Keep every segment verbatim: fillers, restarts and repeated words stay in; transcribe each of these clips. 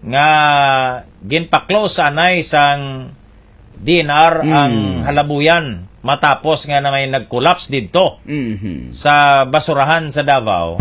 nga ginpa-close anay sang D N R mm. ang halabuyan matapos nga na may nag-collapse dito mm-hmm. sa basurahan sa Davao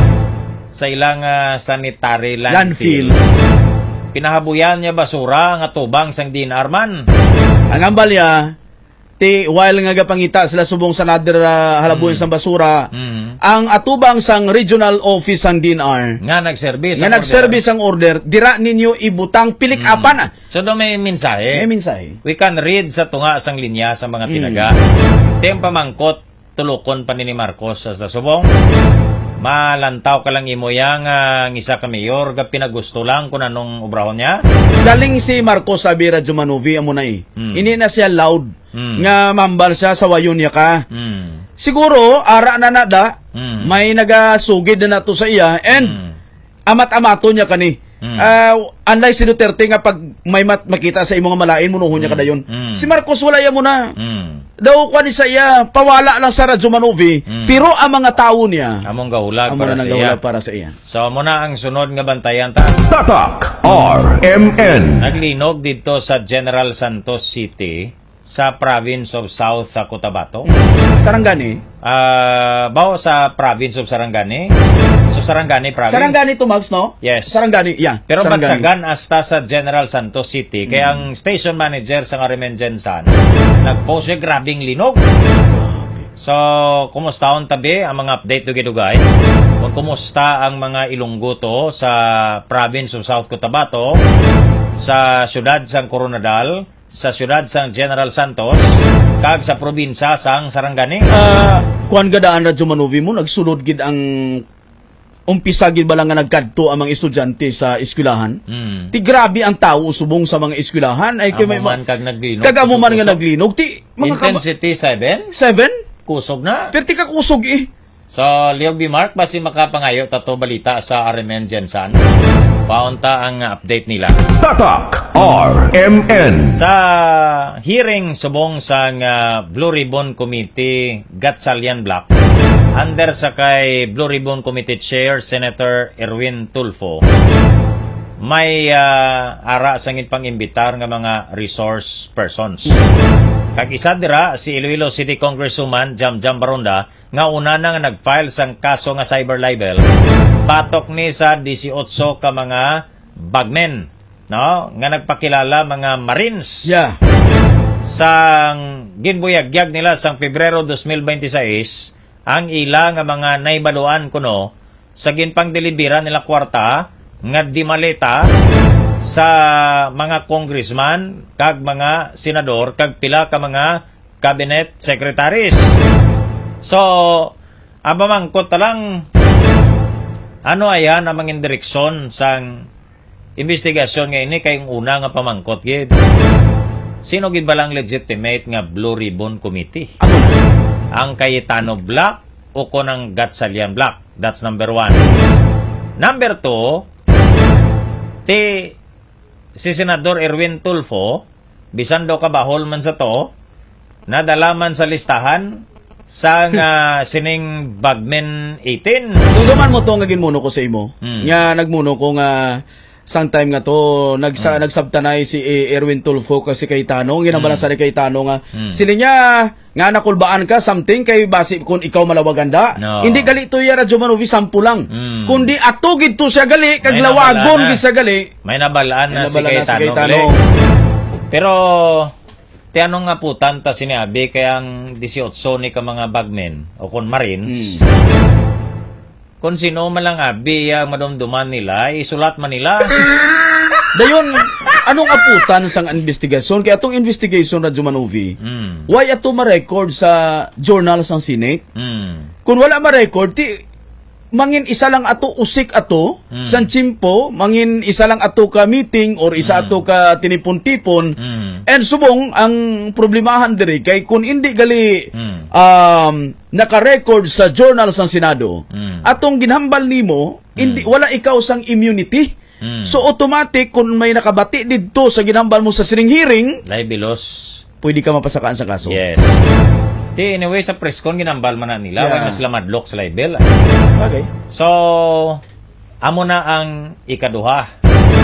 sa ilang uh, sanitary landfill. landfill. Pinahabuyan niya basura nga tubang sang D N R man. Ang ambalya, ti while nga gapangita sila subong sa nader uh, halabuyan mm. sa basura, mm. ang atubang sang regional office sang D N R nga nag-service nga nag-service ang order, dira ninyo ibutang pilik-apan. Mm. So do may mensahe. May mensahe. We can read sa tunga sang linya sa mga tinaga. Mm. Tiyang pamangkot tulukon pa ni Marcos sa subong. Malantaw ka lang imo yang uh, ngisa ka mayor ga pinagusto lang kung anong obrahon niya. Galing si Marcos sabi Radyo Manovi amo na eh. Mm. Ini na siya loud mm. nga mambal siya sa wayon niya ka. Mm. Siguro ara na nada mm. may nagasugid na nato sa iya and mm. amat-amato niya kani. Mm. Uh, unlike si Duterte nga pag may mat makita sa imong malain munuhon niya mm. kada yon. Mm. Si Marcos wala ya mo na. Mm. Daw ko ni sa iya pawala lang sa Radyo Manovi mm. pero ang mga tao niya among gahulag para, para, sa para sa iya. So muna ang sunod nga bantayan ta. Tatak R M N. Naglinog dito sa General Santos City sa province of South Cotabato. Sarangani? Ah, uh, bao sa province of Sarangani. So Sarangani province. Sarangani to Mags, no? Yes. Sarangani, yeah. Pero Sarangani. bagsagan hasta sa General Santos City. Kaya ang station manager sa Arimen Jensan nagpost siya grabing linog. So, kumusta ang tabi ang mga update do gidugay? Kung kumusta ang mga Ilonggo to sa province of South Cotabato, sa syudad sang Coronadal, sa syudad sang General Santos, kag sa probinsya sang Sarangani. Uh, kuan gadaan Radyo Manovi mo, nagsulod gid ang umpisa gid ba lang nga nagkadto ang mga estudyante sa eskwelahan. Mm. Ti grabe ang tao subong sa mga eskwelahan ay kay may man kag naglinog. Kag amo man nga naglinog ti mga intensity seven? seven? Kusog na. Pero ti ka kusog eh. So, Leo B. Mark, basi makapangayo tato balita sa Arimen Jensan. Paunta ang update nila. Tatak R M N. Sa hearing subong sang uh, Blue Ribbon Committee Gatchalian Block, under sa kay Blue Ribbon Committee Chair Senator Erwin Tulfo, may uh, ara sangit pang imbitar nga mga resource persons. Kag isa dira si Iloilo City Congresswoman Jam Jam Baronda nga una na nga nag-file sang kaso nga cyber libel batok ni sa eighteen ka mga bagmen, no, nga nagpakilala mga Marines. Yeah. Sang ginbuyagyag nila sang Pebrero twenty twenty-six ang ila nga mga naibaluan kuno sa ginpang delibera nila kwarta nga di maleta sa mga congressman kag mga senador kag pila ka mga cabinet secretaries. So, abamangkot lang ano ayan ang mga direksyon sang investigasyon nga ini kayong una nga pamangkot gid. Sino gid ba lang legitimate nga Blue Ribbon Committee? Ang Cayetano Block o kon ang Gatchalian Block? That's number one. Number two, ti si Senador Erwin Tulfo, bisan daw kabahol man sa to, nadalaman sa listahan sa uh, sining Bagmen eighteen. Duduman mo to nga ginmuno ko sa imo. Hmm. Nga nagmuno ko nga sang time nga to nagsa, hmm. nagsabtanay si eh, Erwin Tulfo kasi Cayetano, ginabala hmm. sa ni Cayetano nga hmm. sila niya nga nakulbaan ka something kay basi kung ikaw malawaganda. No. Hindi gali to ya Radyo Manovi sampu lang. Hmm. Kundi ato gid to siya gali kag lawagon gid sa gali. May nabalaan na, na si Cayetano. Si Cayetano. Pero tianong nga putan ta sinabi kaya ang eighteen ni ka mga bagmen o kon Marines. Hmm. Kung sino man lang abi ang madumduman nila, isulat man nila. Dayon, anong aputan sang investigasyon? Kaya atong investigation Radyo Manovi, mm. why ato ma-record sa journal sang Senate? Mm. Kung wala ma-record, ti mangin isa lang ato usik ato mm. sang chimpo, mangin isa lang ato ka meeting or isa mm. ato ka tinipon-tipon. Mm. And subong ang problemahan diri kay kung hindi gali mm. um naka-record sa journal sang Senado, mm. atong ginhambal nimo, mm. hindi wala ikaw sang immunity. Mm. So automatic kung may nakabati didto sa ginhambal mo sa sining hearing, libelos, pwede ka mapasakaan sa kaso. Yes. Di, anyway, sa press con, ginambal man na nila. Yeah. Wala sila madlock sa libel. Okay. So, amo na ang ikaduha.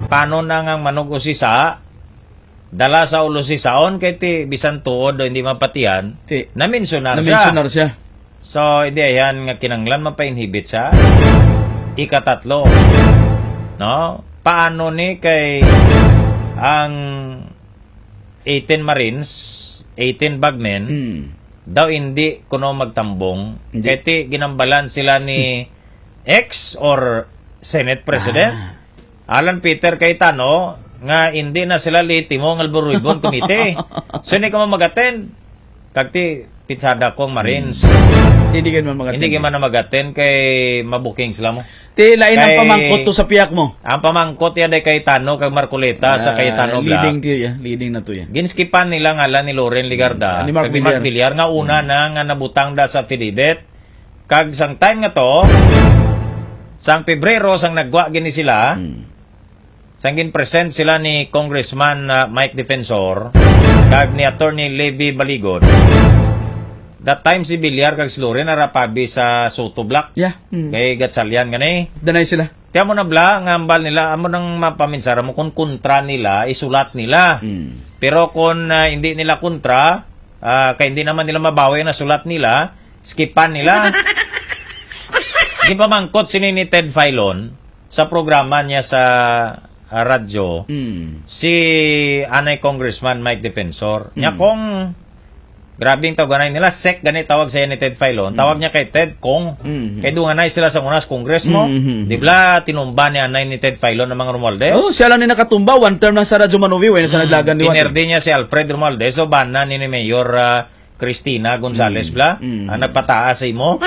paano na nga manug usisa, dala sa ulo si saon, kay ti bisan tuod o hindi mapatiyan, Ti, na-mensionar siya. na-mensionar siya. So, hindi ayan nga kinanglan mapa-inhibit siya. Ikatatlo, no? Paano ni kay ang eighteen Marines, eighteen bagmen, Mm. daw hindi kuno magtambong. Hindi. Kaya ti ginambalan sila ni ex or Senate President Alan Peter Cayetano nga hindi na sila litimo ng Alboribon Committee. So, hindi ka mag-attend. Kagti, pinsada ko ang Marines. Hindi ka man mag Hindi ka man na mag-attend kay mabuking sila mo. Ti, lain ang Kay- pamangkot to sa piyak mo. Ang pamangkot yan ay Cayetano kag Marcoleta sa Cayetano Ah, Bla. leading to ya, leading na to ya. Ginskipan nila ngalan ni Loren Ligarda. Ah, ni Mark kag Mark Villar nga una na nga nabutang da sa affidavit. Kag sang time nga to, sang Pebrero sang nagwa gini sila, Hmm. sang gin-present sila ni Congressman uh, Mike Defensor kag ni Attorney Levi Baligon. That time si Villar kag si Loren narapabi sa Soto Block. Yeah. Mm. Kay Gatchalian gani. Danay sila. Tiyan mo na bla, nga ambal nila, amo nang mapaminsara mo kung kontra nila, isulat nila. Mm. Pero kung ah, hindi nila kontra, ah, kaya hindi naman nila mabawi na sulat nila, skipan nila. Di pa mangkot sini ni Ted Filon sa programa niya sa ah, radyo, Mm. si anay Congressman Mike Defensor. Nya Mm. kung grabing tawaganay nila, sek gani tawag sa ni Ted Filon. Tawag niya kay Ted Kong. Mm. Kay dunganay sila sa unas Congress mo. Mhm. Di ba tinumba ni anay ni Ted Filon ng mga Romualdez? Oh, siya lang ni nakatumba. One term lang sa Radyo Manovi. Wala sa naglagan ni Juan. Tinerdi niya si Alfred Romualdez o bana ni ni Mayor ah, Cristina Gonzales bla. Mm. Ang nagpataas sa imo.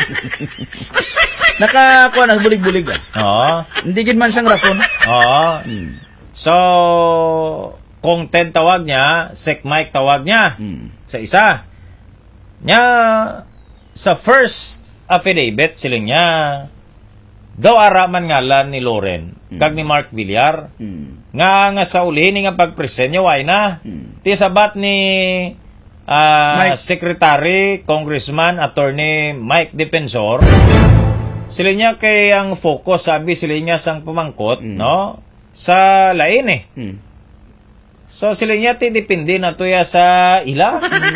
Nakakuha na, bulig-bulig ah. Oo. Hindi gid man siyang rason. Oo. Mm. So, kung Ted tawag niya, Sek Mike tawag niya. Mm. Sa isa. Nya, sa first affidavit, siling niya, daw araman ngalan ni Loren, kag ni Mark Villar, Mm. nga nga sa ulihin nga pagpresent niya, why na? Mm. Ti sabat ni ah, Mike. Secretary, Congressman, Attorney Mike Defensor, sila niya kay ang focus, sabi sila niya sang pumangkot, Mm. no? Sa lain eh. Mm. So sila niya ti depende na to ya sa ila.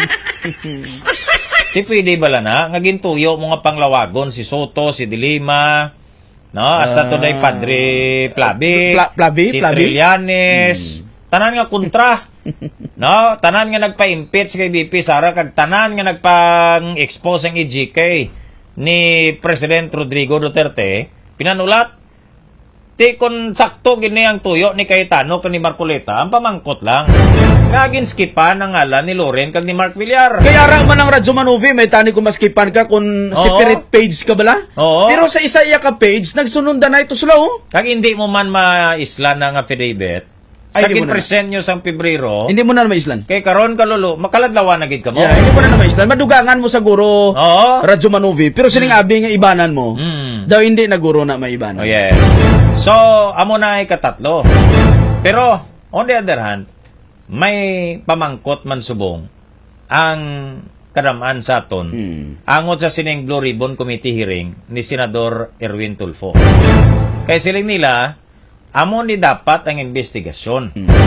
Ti pwede bala na nga gintuyo mo nga panglawagon si Soto, si Dilima, no? Hasta Ah. to day Padre Plabi, Pla- Plabi, si Plabi. Trillanes, tanan nga kontra. No, tanan nga nagpa-impeach kay B P Sara kag tanan nga nagpang-expose ang E G K ni President Rodrigo Duterte, pinanulat. Ti kon sakto gini ang tuyo ni Cayetano kag ni Marcoleta, ang pamangkot lang. Gagin skipan ang ngalan ni Loren kag ni Mark Villar. Kaya ra man ang Radyo Manovi, may tani ko maskipan ka kung Oo. separate page ka bala. Oo. Pero sa isa iya ka page, nagsunod na ito sila oh. Kag hindi mo man maisla ng affidavit, Ay, sa di mo na. present nyo sang Pebrero, Hindi mo na maislan. kay karon kalulu, makaladlawan na gid ka mo. Yeah, hindi mo na maislan. Madugangan mo sa guro Oo. Radyo Manovi. Pero sining abi nga ibanan mo, Mm. daw hindi na guro na maibanan. Oh, yes. So, amo na ay katatlo. Pero, on the other hand, may pamangkot man subong ang kadamaan sa aton Hmm. angot sa sining Blue Ribbon Committee hearing ni Senador Erwin Tulfo. Kaya siling nila, amo ni dapat ang investigasyon. Hmm.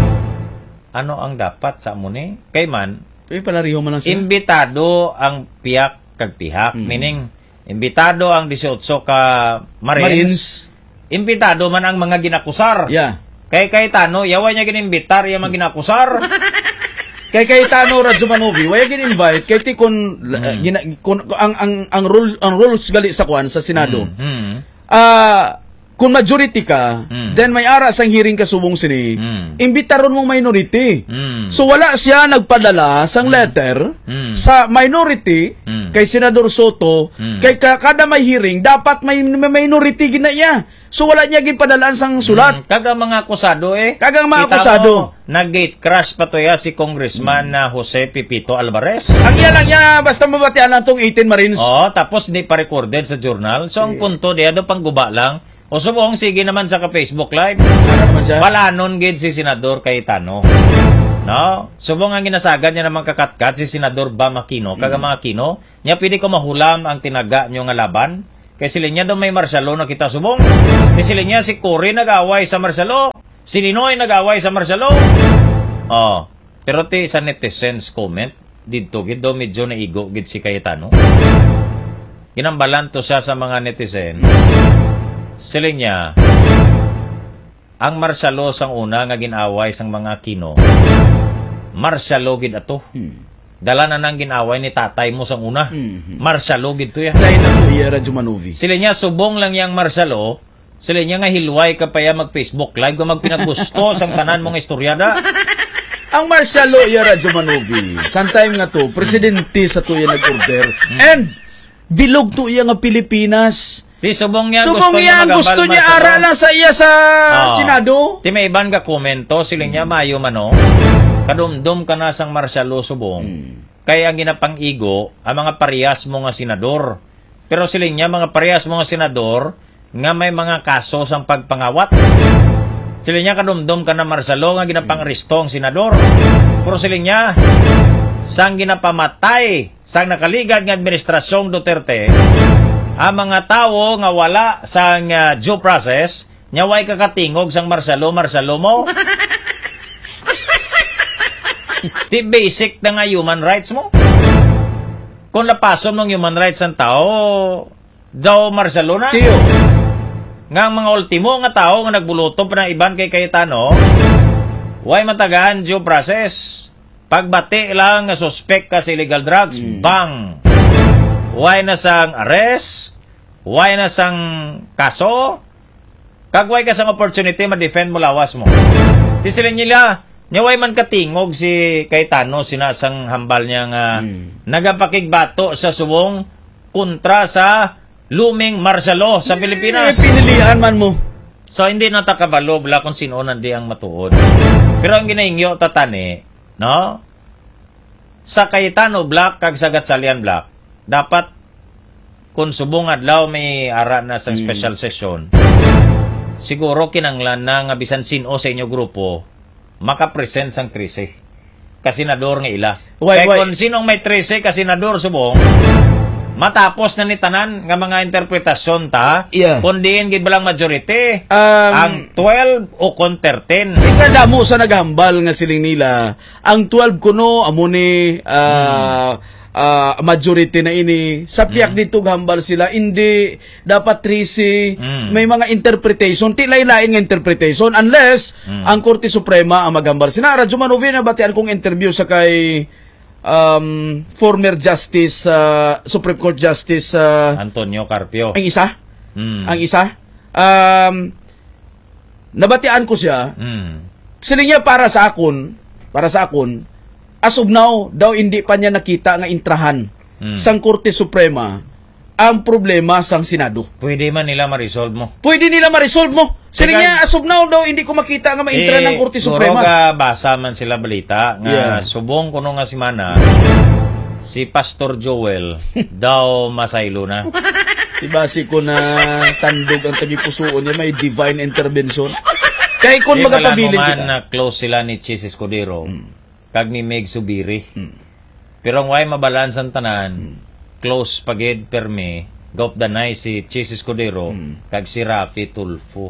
Ano ang dapat sa amo ni? Kay man, Pero palariho man lang sila. imbitado ang piyak kag pihak. Mm. Meaning, imbitado ang eighteen ka Marines. Marines. Imbitado man ang mga ginakusar. Yeah. Kay Cayetano, yawa niya ginimbitar, iya mga ginakusar. Kay kay Tano Radyo Manovi, waya gin-invite kay ti kun, Hmm. uh, gina, kun ang ang ang rule ang rules gali sa kwan sa Senado. Hmm. Ah, kung majority ka, Mm. then may ara sang hearing ka subong sini. Mm. Imbitaron mong minority. Hmm. So wala siya nagpadala sang letter Mm. sa minority Mm. kay Senador Soto, Mm. kay ka, kada may hearing dapat may, may minority ginaya. So wala niya ginpadalaan sang sulat. Hmm. Kaga mga akusado eh. Kagang mga Kita akusado. mo, nag-gate crash pa to ya si Congressman na Jose Pipito Alvarez. Ang iya lang niya, basta mabatian lang tong eighteen Marines. Oh, tapos hindi pa recorded sa journal. So, ang punto diya, do pang guba lang. O subong, sige naman sa ka-Facebook Live. Ano naman siya? Balanon gid si Senador Cayetano. No? Subong ang ginasagad niya naman kakatkat si Senador Bam Aquino. Kaga mga Aquino, niya pwede ko mahulam ang tinaga niyo nga laban. Kaya sila niya doon may marshalo na kita subong. Kaya sila niya si Cory nag-away sa marshalo. Si Ninoy nag-away sa martial law. Oh, pero ti sa netizens comment dito gid do medyo naigo gid si Cayetano. Ginambalan to siya sa mga netizens. Siling niya, ang martial law sang una nga ginaway sang mga Kino. Martial law gid ato. Hmm. Dala na nang ginaway ni tatay mo sang una. Hmm. Martial law gid to ya. Dahil na to iya Radyo Manuvi. Sila niya subong lang yang martial law. Sila niya nga hilway ka pa ya mag-Facebook live ka magpinaggusto sang tanan mong istoryada. Ang martial law iya Radyo Manuvi. Sometime nga to, presidente sa to iya nag-order. And bilog to iya nga Pilipinas. Di subong niya Subong gusto iya niya ang gusto niya martial ara law. lang sa iya sa Oo. Senado. Ti may iban ka komento sila niya mayo mano. Kadumdum ka na sang martial law subong. Kaya ang ginapang-igo ang mga parehas mo nga senador. Pero sila niya mga parehas mo nga senador nga may mga kaso sang pagpangawat. Sila niya kadumdum ka na martial law nga ginapang-aristo ang senador. Pero sila niya sang ginapamatay sang nakaligad nga administrasyong Duterte ang mga tao nga wala sang uh, due process nya way kakatingog sang martial law martial law mo. Di basic na nga human rights mo. Kung lapason ng human rights ng tao, daw martial law na. Tiyo. Nga ang mga ultimo nga tao nga nagbuluto pa ng iban kay Cayetano, way matagaan due process. Pagbati lang nga suspect ka sa illegal drugs, bang! Way na sang arrest, way na sang kaso, kagway ka sang opportunity ma-defend mo lawas mo. Di sila nila, nyaway man katingog si Cayetano, sinasang hambal niya nga Hmm. nagapakigbato sa subong kontra sa luming martial law sa Pilipinas. Eh, pinilian man mo. So, hindi na takabalo bla kung sino nandi ang matuod. Pero ang ginaingyo tatani, no? Sa Cayetano Black, kag sa Gatchalian Black, dapat kung subong adlaw may ara na sa special session, siguro kinanglan na nga bisan sino sa inyo grupo, makapresent sang trese. Kasenador nga ila. Why, Kaya why? kung sinong may trese kasenador subong, matapos na ni tanan nga mga interpretasyon ta, Yeah. kundiin gid balang majority. Um, ang twelve o kon thirteen. Kada mo sa naghambal nga siling nila, ang twelve kuno amo ni ah, ah, majority na ini. Sa piyak dito gambal sila, hindi dapat trisi, Mm. may mga interpretation, tilay-lain nga interpretation unless ang Korte Suprema ang maghambal. Sina Radyo Manuvi na batian kong interview sa kay um, former Justice, uh, Supreme Court Justice, uh, Antonio Carpio. ang isa, Mm. ang isa, um, nabatian ko siya, Mm. sila niya para sa akon, para sa akon, as of now, daw hindi pa niya nakita nga intrahan Mm. sang Korte Suprema ang problema sang Senado. Pwede man nila ma-resolve mo. Pwede nila ma-resolve mo. Sila Teka, niya, as of now daw, hindi ko makita nga ma-intra ng Korte Suprema. Siguro ka basa man sila balita nga Yeah. subong kuno nga si Mana si Pastor Joel daw masaylo na. Diba si ko na tandog ang tagipusoon niya, may divine intervention. Kaya kung Di bala magapabilin mo man kita. na close sila ni Chis Escudero kag ni Meg Subiri. Pero ang way mabalansan tanan, close pagid perme gop danay si Chis Escudero kag si Rafi Tulfo.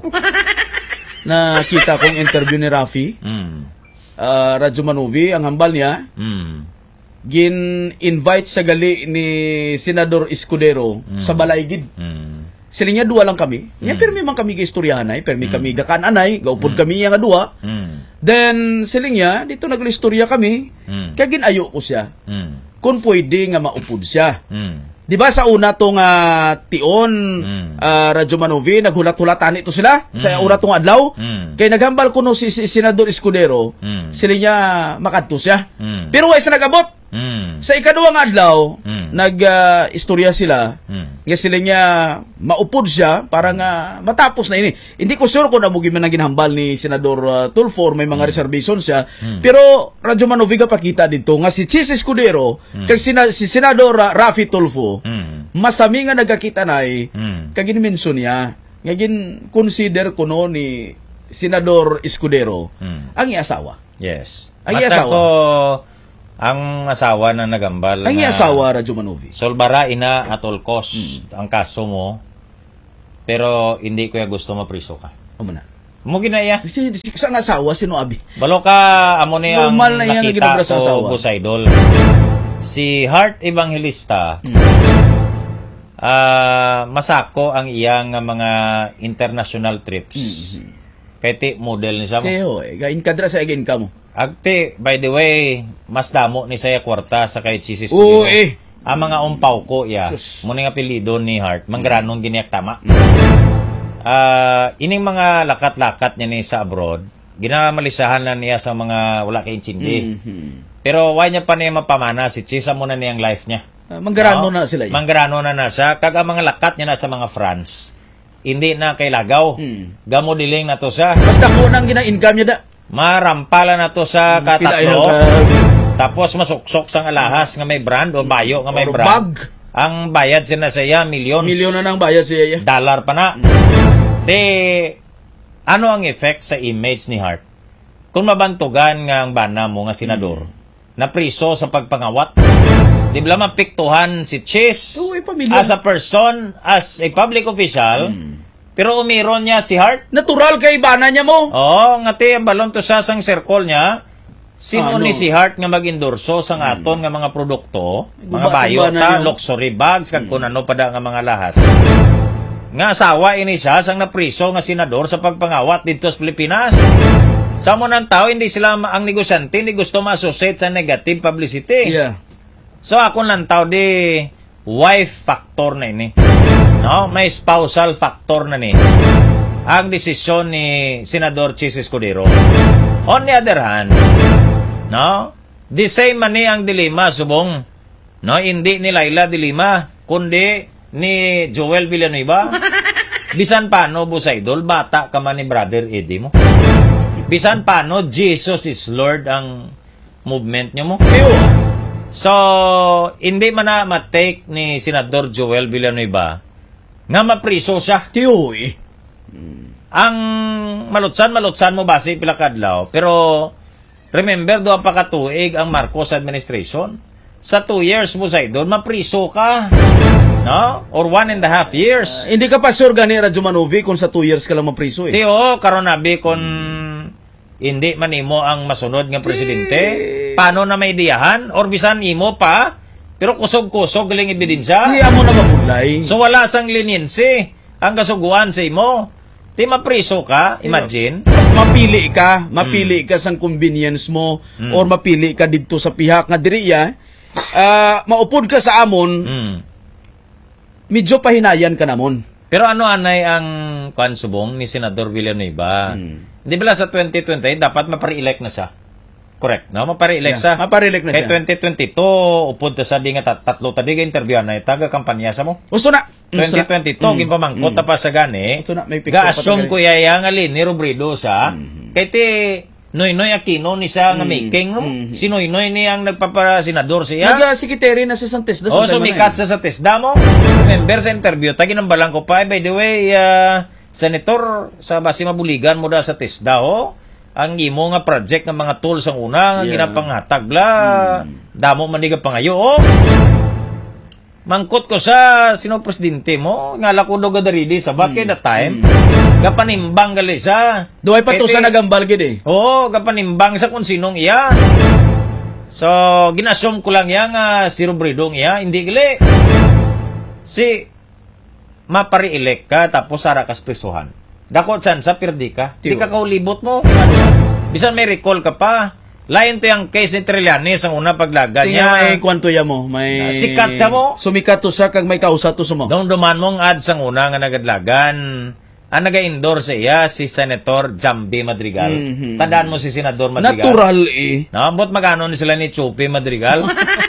Nakita kong interview ni Rafi, Mm. uh, Radyo Manuvi, ang hambal niya, Mm. gin-invite sa gali ni Senador Escudero sa Balaygid. Mm. Sila niya dua lang kami. Niya permi man kami gaistoryahanay, permi kami gakananay, gaupod kami nga dua. Mm. Then sila niya dito naglistorya kami. Mm. Kaya ginayo ko siya. Mm. Kung pwede nga maupod siya. Mm. Di ba sa una tong uh, tion, Mm. uh, Radyo Manuvi, naghulat-hulatan ito sila sa una tong adlaw. Mm. Kaya naghambal ko no si, si Senador Escudero, Mm. sila niya makadto siya. Mm. Pero way sa nagabot. Mm. Sa ikaduwang adlaw, Mm. nag-istorya sila, Mm. nga sila niya maupod siya para nga matapos na ini. Hindi ko sure kung namugi man ang ginhambal ni Senador uh, Tulfo, may mga reservation siya. Pero Radyo Manuviga pakita dito nga si Chis Escudero, kag sina, si Senador uh, Rafi Tulfo, Mm. masami nga nagakita na eh, Mm. kag ginmension niya, nga gin consider ko no ni Senador Escudero Mm. ang iasawa. Yes. Ang Matsa iasawa. ko ang asawa na nagambal. Ang nga iasawa, Radyo Manuvi. Solbara ina at all cost ang kaso mo. Pero hindi ko ya gusto mapriso ka. Amo na. Mo ginaya. Si, si, sa nga asawa, sino abi? Balo ka, amo ni ang Normal na yan na nakita ginobra sa ko, asawa. Boss Idol. Si Heart Evangelista, Hmm. ah masako ang iyang nga mga international trips. Kay ti model ni siya mo. Teo, eh. Gain kadra sa agin ka mo. Agti, by the way, mas damo ni saya kwarta sa kay Chisis Oo, Pudiro. eh. Ang mga umpaw ko, ya. Sus. Muna nga apelido ni Heart, manggranon giniyak tama. Ah, ining mga lakat-lakat niya ni sa abroad, ginamalisahan na niya sa mga wala kay intindi. Mhm. Pero why niya pa niya mapamana si Chisa muna niyang life niya. Ah, manggarano No? na sila. Eh. Manggarano na nasa. Kag ang mga lakat niya na sa mga France. Hindi na kay lagaw. Hmm. Gamo diling na to sa. Mas dako nang gina-income niya da. Marampala na to sa Pilayan katatlo. ka. Tapos masuksok sang alahas nga may brand o bayo nga may Or brand. bag. Ang bayad sina sa iya, milyon. Milyon na nang bayad siya. Yeah. Dollar pa na. De, ano ang effect sa image ni Hart? Kung mabantugan nga ang bana mo nga senador, na priso sa pagpangawat, di ba mapiktuhan si Chase Oo, eh, pamilya. as a person, as a public official, pero umiron niya si Hart. Natural kay bana niya mo. Oo, nga ti, ang balon to sa sang circle niya, sino Ano? ni si Hart nga mag-endorso sang aton nga mga produkto, mga Guba- bayota, guba na yun. luxury bags, kag kung ano pa da nga mga lahas. Nga asawa ini siya sang napriso nga senador sa pagpangawat dito sa Pilipinas. Sa mo ng tao, hindi sila ma- ang negosyante, hindi gusto ma-associate sa negative publicity. Yeah. So ako lang tao di wife factor na ini. No, may spousal factor na ni. Ang desisyon ni Senador Chis Escudero. On the other hand, no, the same man ni ang dilema subong. No, hindi ni Laila dilema, kundi ni Joel Villanueva. Bisan paano, Boss Idol, bata ka man ni Brother Eddie mo. Bisan paano, Jesus is Lord ang movement niyo mo. Teo. So, hindi man na matake ni Senador Joel Villanueva nga mapriso siya. Teo eh. Ang malutsan-malutsan mo base pila kadlaw. Pero, remember, doon pa katuig ang Marcos administration. Sa two years mo sa idol, mapriso ka. No? Or one and a half years. Hindi ka pa sure gani Radyo Manovi kung sa two years ka lang mapriso eh. Di o, karon nabi kung hindi man imo ang masunod nga presidente, paano na may diyahan? Or bisan imo pa, pero kusog-kusog galing ebidensya. Hindi mo na mabudlay. So wala sang leniency ang kasuguan sa imo. Di mapriso ka, imagine. Mapili ka, mapili ka sang convenience mo or mapili ka dito sa pihak nga diriya. Ah, maupod ka sa amon, Mm. medyo pahinayan ka namon. Pero ano anay ang kansubong ni Senador Villanueva? Di ba sa twenty twenty dapat mapare-elect na siya? Correct, no? Mapare-elect Yeah, siya. mapare-elect na Kay siya. twenty twenty-two, upod ta sa di nga tat- tatlo tadi nga interview na taga kampanya sa mo. Gusto na. Gusto twenty na. twenty-two, Mm. ginpamangkot ta pa sa gani. Gusto na, may picture pa Ga-assume to, ko yaya nga Lini Robredo sa. Kay ti Noynoy Aquino ni siya nga making, no? Si Noynoy ni ang nagpapara-senador siya. Nag-secretary na sa Santes. Oh, sumikat sa sa TESDA mo. Remember sa interview, tagi ng balang ko pa. By the way, uh, Senator, sa basi mabuligan mo da sa TESDA, oh. Ang imo nga project ng mga tools ang una, ang Yeah. ginapanghatag la, damo maniga pangayo, oh. Mangkot ko sa sino presidente mo, nga lako do gadaridi sa bakit that time, gapanimbang gali sa. Duway pa to Kaya sa ti- nagambal gid eh. Oo, kapanimbang sa kung sinong iya. So, ginasum ko lang iya nga si Robredo iya, hindi gali. Si, mapari-elect ka, tapos sara kas prisuhan. Dakot san sa pirdi ka. Di ka kaulibot mo. Bisan may recall ka pa. Lain to yung case ni Trillanes ang una paglaga Tingnan niya. may kwanto ya mo. May... Sikat sa mo. Sumikat to sa kag may kausa to sa mo. Doon duman mong ads ang una nga nagadlagan. Ang naga-endorse iya si Senator Jambi Madrigal. Mhm. Tandaan mo si Senador Madrigal. Natural eh. No, but magano ni sila ni Chupi Madrigal?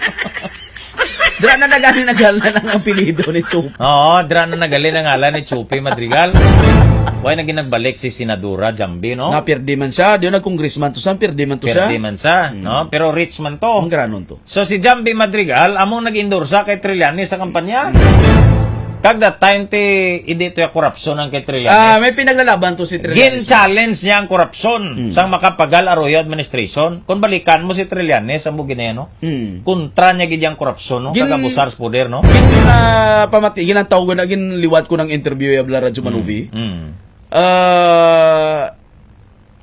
Dra na nagani nagalan ang apelido ni Chup. Oo, dra na nagali ng ngalan ni Chupi Madrigal. Why na ginagbalik si Senadora Jambi, no? Napirdi man siya. Di na congressman to sa pirdi man to siya. Pwede man sa, no? Pero rich man to. Ang granon to. So si Jambi Madrigal, among nag-endorsa kay Trillanes sa kampanya. Kag that time, ti, hindi ito yung korupsyon ang kay Trillanes. Ah, may pinaglalaban to si Trillanes. Gin-challenge niya ang korupsyon sa makapagal Arroyo administration. Kung balikan mo si Trillanes, ang bugin no? Hmm. Kontra niya gid korupsyon, no? Gin- Kagabusar sa poder, no? Gin na pamati, gin ang tawag na gin liwat ko ng interview ya Bla Radyo Manuvi. Mm. Ah,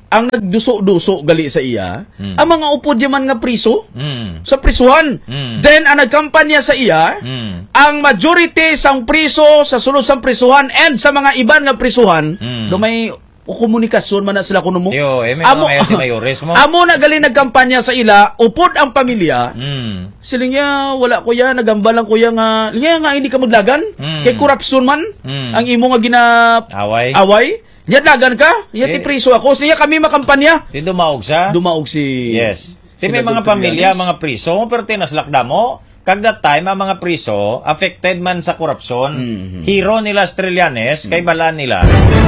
ang nagduso-duso gali sa iya, Mm. ang mga upod yaman nga priso Mm. sa prisuhan. Mm. Then ang nagkampanya sa iya, Mm. ang majority sang priso sa sulod sang prisuhan and sa mga iban nga prisuhan, Mm. do may komunikasyon man na sila kuno mo. Yo, eh, may mga mayor di mayores mo. Amo na gali nagkampanya sa ila, upod ang pamilya. Mm. Sila niya, wala ko ya, nagambalang ko ya nga, liya nga hindi ka maglagan. Mm. Kay korupsyon man, Mm. ang imo nga gina Away. away. Niya dagan ka, niya Eh. ti priso ako. Niya kami makampanya. Di dumaog sa? Dumaog si... Yes. Di si may mga Doctor pamilya, Llanes. mga priso, pero tinaslakda mo. Kag that time, ang mga priso, affected man sa korupsyon. Mhm. Hero nila Trillanes, kay balaan nila.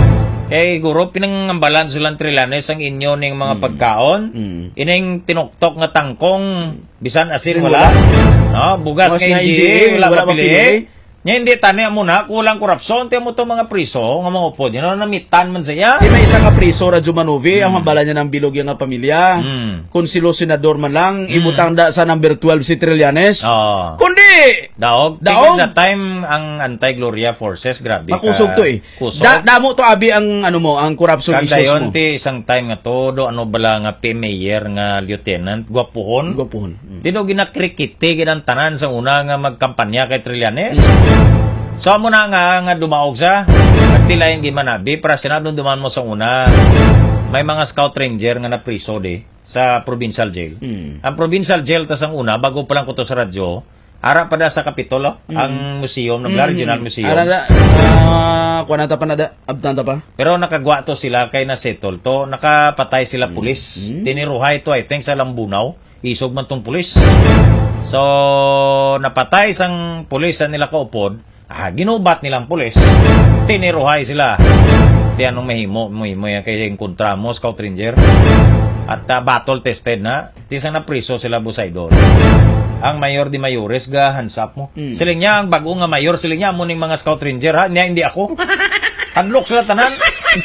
Kay guro, pinangambalan silang Trillanes ang inyo ning mga pagkaon. Mm. Ining tinuktok nga tangkong, bisan asin Asin wala. wala. No, bugas Bugas kay nga N G A, N G A, wala, wala mapili. mapili. Nya hindi tani mo na, kulang korupsyon. Tiyan mo to mga priso, nga mga upod. Yun, namitan man siya. Di may isa ka priso, Radyo Manovi, ang mabala niya ng bilog yung nga pamilya. Mm. Kung silo senador man lang, ibutang da sa number twelve si Trillanes. Oh. Kundi, Daog. Daog. Daog. That time, ang anti-Gloria forces, grabe ka. makusog to eh. Kusog. Da, damo to abi ang ano mo, ang corruption Kag issues dayon mo. ti isang time nga to, do ano bala nga P mayor nga lieutenant, gwapuhon. Gwapuhon. Mm. Di do ginakrikiti ginang tanan sa una nga magkampanya kay Trillanes. So amo na nga nga dumaog sa at tila yung gimanabi para sinadong duman mo sa una. May mga scout ranger nga napriso di sa provincial jail. Mm. Ang provincial jail tas ang una bago pa lang ko to sa radyo, ara pa da sa Kapitulo, ang museum ng Mm. Regional Museum. Ara na, uh, kuwanata pa na da, abtanta pa. Pero nakagwa to sila kay nasettle to, nakapatay sila pulis. Tiniruhay to I think sa Lambunaw, isog man tong pulis. So napatay sang pulis sa nila kaupod, ah, ginubat nilang pulis. Tiniruhay sila. Di anong mahimo, mahimo yan kay yung kontra mo, Scout Ranger. At uh, battle tested na, tisang na priso sila busay doon. Ang mayor di mayores ga hansap mo. Mm. Siling niya ang bago nga mayor, siling niya mo ning mga Scout Ranger ha, niya hindi ako. Hadlok sila tanan.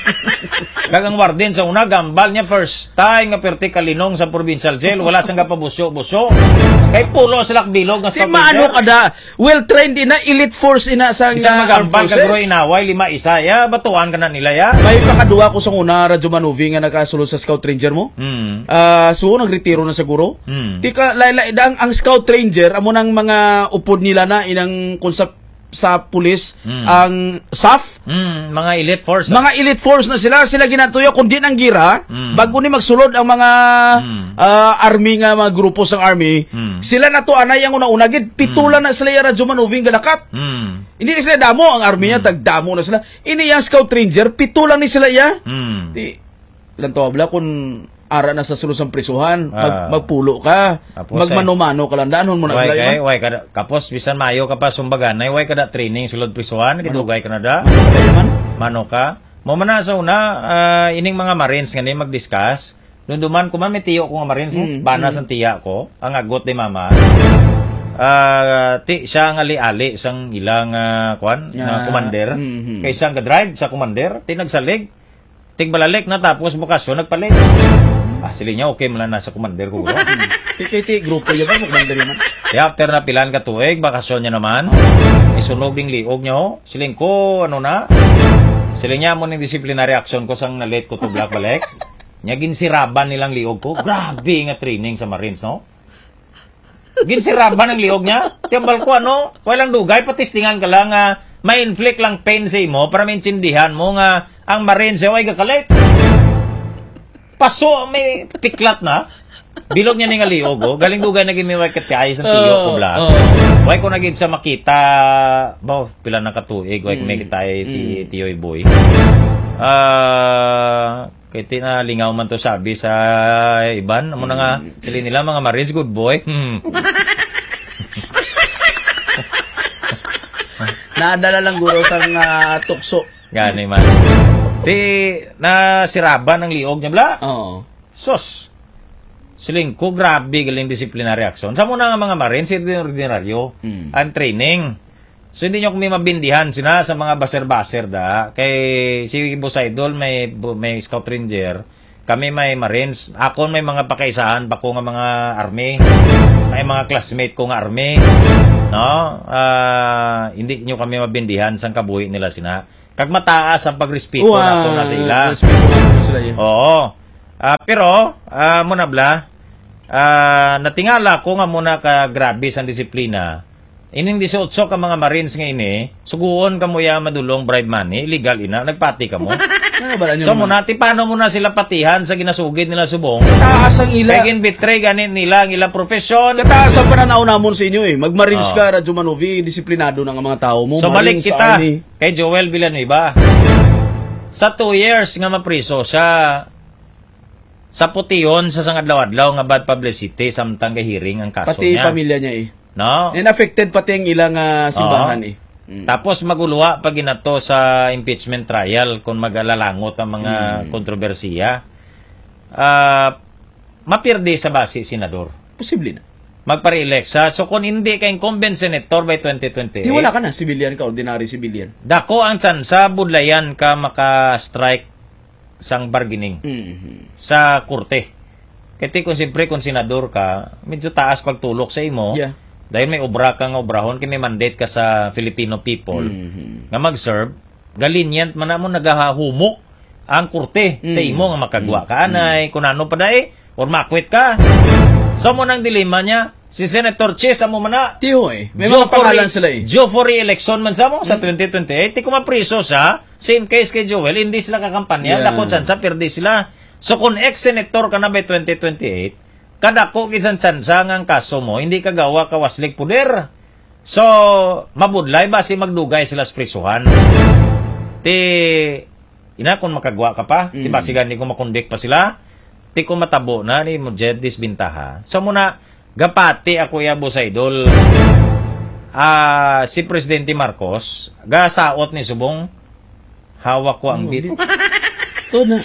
Gagang warden sa una, gambal niya first time nga perti kalinong sa provincial jail, wala sang kapabusyo-busyo. Kay pulo sila bilog nga Si Scout maano Ranger. ka da, well-trained ina, elite force ina sa Isang nga magambal armed ka guro forces. inaway, lima isa, ya, batuan ka na nila ya. May pakaduwa ko sa una, Radyo Manovi, nga nakasulod sa Scout Ranger mo. Hmm. Ah, so nagretiro na siguro. Hmm. Tika laylay ang, ang Scout Ranger amo nang mga upod nila na inang konsep sa pulis Mm. ang S A F, Hmm, mga elite force. mga elite force na sila, sila ginatuyo kundi nang gira Mm. bago ni magsulod ang mga Mm. ah, army nga mga grupo sang army. Mm. Sila na to anay ang una-una gid pitulan na sila ya Radyo Manovi nga lakat. Hmm. Hindi na sila damo ang army ya tagdamo na sila. Ini yang Scout Ranger pitulan ni sila ya. Hmm. Di lang to abla kung ara na sa sulusang prisuhan, Ah. mag, magpulo ka, Tapos, magmano-mano ka lang, daanon mo na Way sila kay, yun. way kada kapos bisan maayo ka pa sumbagan, way kada training sulod prisuhan, kidugay ka na da. Kaya man, Mano ka? Mo man na sa una, ah, ining mga Marines nga ni mag-discuss. Nung duman ko man may tiyo ko nga Marines, Mm, banas ang tiya ko, ang agot ni mama. Ah, ti siya ang ali-ali sang ilang ah, kwan, Yeah. na commander. Mhm. Kay siyang ga-drive sa commander, ti nagsalig. Tig balalik na tapos bukasyon nagpalit. Ah, sila niya okay man lang nasa commander ko. Bro. Titi, grupo yun ba? Magmandari man. Kaya after na pilan ka tuig, bakasyon niya naman. Isunog ding liog niya ho. Siling ko, ano na? Siling niya mo ng disciplinary action ko sang nalit ko to black balik. Nya ginsiraban nilang liog ko. Grabe nga training sa Marines, no? Ginsiraban ang liog niya. Tiyambal ko, ano? Walang dugay, patistingan ka lang, uh, ma-inflict lang pain sa mo para maintindihan mo nga ang Marines ay gakalit. Paso, may piklat na. Bilog niya ni nga liog, oh. Galing dugay naging may wakit kaya sa tiyo ko bla. Oh, oh. Way ko naging sa makita, ba, pila na katuig, way ko may kita ti tiyoy boy. Ah, kay tinalingaw man to sabi sa iban, amo na nga sila nila mga Marines good boy. Hmm. Naadala lang guro sa uh, tukso. Gani man. Ti nasiraban ang liog niya bla. Oo. Sos. Siling ko, grabe galing disciplinary action. Sa muna nga mga Marines, hindi ordinaryo. Mm. Ang training. So, hindi nyo kami mabindihan sina sa mga baser-baser da. Kay si Boss Idol, may, may Scout Ranger. Kami may Marines. Ako may mga pakaisahan pa ko nga mga army. May mga classmate ko nga army. No? Ah, hindi nyo kami mabindihan sa kabuhi nila sina. Kag mataas ang pagrespeto Uwa, nato na sa ila. respeto na sila yun. Oo. Ah, pero, ah, muna bla, ah, natingala ko nga muna ka grabe sa disiplina. Ining eighteen ka mga Marines nga ini, suguon ka mo ya madulong bribe money, illegal ina, nagpati ka mo. Ano ba So muna, ti paano muna sila patihan sa ginasugid nila subong? Taas ang ila. Kaya betray ganit nila ang ilang profesyon. Kataas ang pananaw namon sa inyo eh. Mag-Marines Oh. ka, Radyo Manovi, disiplinado ng mga tao mo. So balik Marines, kita Army. kay Joel Villanueva. Sa two years nga mapriso siya sa putiyon sa sangadlaw-adlaw nga bad publicity samtang hearing ang kaso Pati niya. pamilya niya eh. No? And affected pati ang ilang ah, simbahan Oo. eh. Mm. Tapos maguluha pag ginato sa impeachment trial kung magalalangot ang mga Hmm. kontrobersiya. Ah, mapirdi sa base senador. Posible na. Magpare-elect siya. So kung hindi ka incumbent senator by twenty twenty-eight, Di wala ka na, civilian ka, ordinary civilian. dako ang tsansa budlayan ka maka-strike sang bargaining Mhm. sa korte. Kaya kung siyempre kung senador ka, medyo taas pagtulok sa imo. Yeah. Dahil may obra ka nga obrahon, kaya may mandate ka sa Filipino people Mhm. nga mag-serve, galinyan man na mo nagahumok ang korte sa imo nga makagwa ka anay, kung ano pa dahi, or makwit ka. So mo nang dilema niya, si Senator Chis, amo man na, Tiyo eh. May Joe mga for pangalan re- sila eh. Joe for re-election man sa mo sa twenty twenty-eight. Di ko mapriso siya. Same case kay Joel. Hindi sila kakampanya. Yeah. Dako tsansa, perdi sila. So kung ex-senator ka na by twenty twenty-eight, kadako kisan tsansa nga ang kaso mo, hindi ka gawa ka waslig puder. So, mabudlay ba si magdugay sila sa prisuhan? Ti, ina kung makagwa ka pa, Mm. di ba siga ni kung makundik pa sila? Ti kung matabo na, ni mo jet disbintaha. So muna, gapati ako yabo sa idol. Ah, si Presidente Marcos, gasaot ni Subong, hawak ko ang bit. Ito na.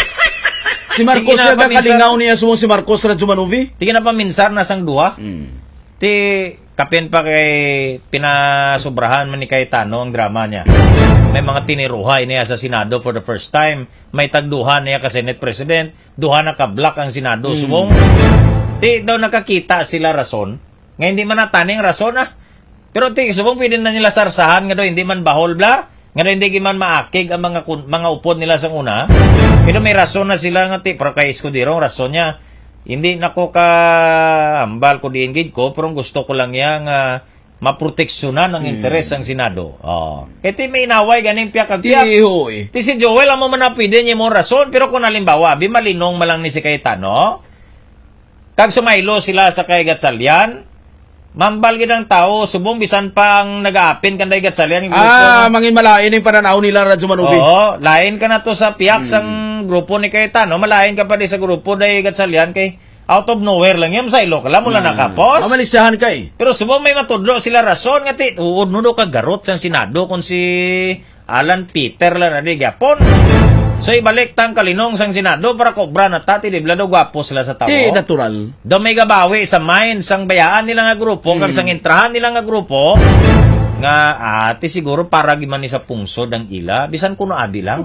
Si Marcos Sige na, na paminsan. kalingaw niya sumong si Marcos Radyo Manovi. Tingin na pa minsan na sang duha. Mm. Ti kapin pa kay pinasubrahan man ni Cayetano ang drama niya. May mga tiniruhay niya sa Senado for the first time. May tagduhan niya ka Senate President. Duha na ka-block ang Senado. Subong. Ti daw nakakita sila rason. Nga hindi man nataning rason ah. Pero ti subong pwede na nila sarsahan nga daw hindi man bahol bla. Nga daw hindi man maakig ang mga kun- mga upod nila sa una. Pero may rason na sila nga ti para kay Escudero rason niya. Hindi nako ka hambal ko di engage ko pero gusto ko lang yang uh, maproteksyonan ang interes ng Senado. Oh. Kaya ti may inaway ganing piyak kag piyak. Tiyo eh. Ti si Joel amo man na pwede niya mo rason pero kung halimbawa bi malinong malang ni si Cayetano kag sumaylo sila sa kay Gatchalian mambal gid ang tao subong bisan pa ang nag-aapin kanday Gatchalian yung grupo. Ah, mangin malain yung pananaw nila Radyo Manovi. Oo, lain ka na to sa piyak sang grupo ni Cayetano, malain ka pa di sa grupo day Gatchalian kay out of nowhere lang yan sa ilo kala mo lang nakapos. Mamalisahan ka eh. Pero subong may matudlo sila rason nga ti uod nudo ka garot sa Senado kung si Alan Peter lang na di gyapon. So ibalik tang kalinong sang Senado para kobra na tati di blado gwapo sila sa tao. Ti natural. Do may gabawi sa mind sang bayaan nila nga grupo kag sang intrahan nila nga grupo nga ati siguro para giman ni sa pungsod ang ila bisan kuno abi lang.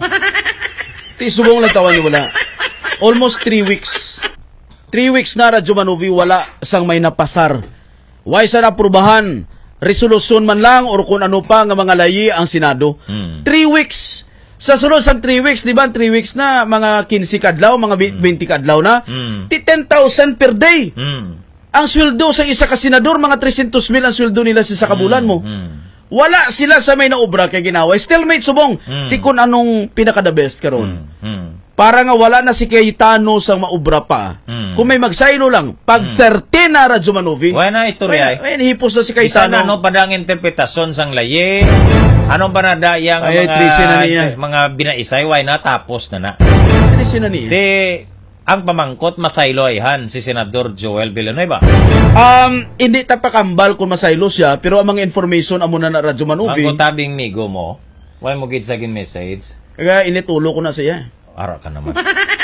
Ti subong lang tawan niyo wala. Almost three weeks. Three weeks na Radyo Manovi wala sang may napasar. Why sa naprubahan? Resolusyon man lang or kung ano pa nga mga layi ang Senado. Hmm. Three weeks. Sa sunod sa three weeks, di ba? Three weeks na, mga fifteen kadlaw, mga twenty kadlaw na. Hmm. Ti ten thousand per day. Hmm. Ang sweldo sa isa ka senador, mga three hundred mil ang sweldo nila sa kabulan mo. Hmm. Wala sila sa may naobra kay ginawa. Stalemate subong. Mm. Ti kun anong pinaka the best karon. Hmm. Para nga wala na si Cayetano sa maobra pa. Mm. Kung may magsaylo lang, pag thirteen na Radyo Manovi. Wala na istorya. Ay, hipos na si Isa Cayetano. na ano pa ang interpretasyon sang laye. Anong pa na da yang Ay, mga trisi na niya. mga binaisay why na tapos na na. Ano sina niya? Di ang pamangkot masaylo ayhan si Senador Joel Villanueva. Um, hindi tapakambal kung masaylo siya, pero ang mga information amo na na Radyo Manovi. Ang kutabing migo mo, why mo gid sa gin message? Kaya initulo ko na siya. Ara ka naman.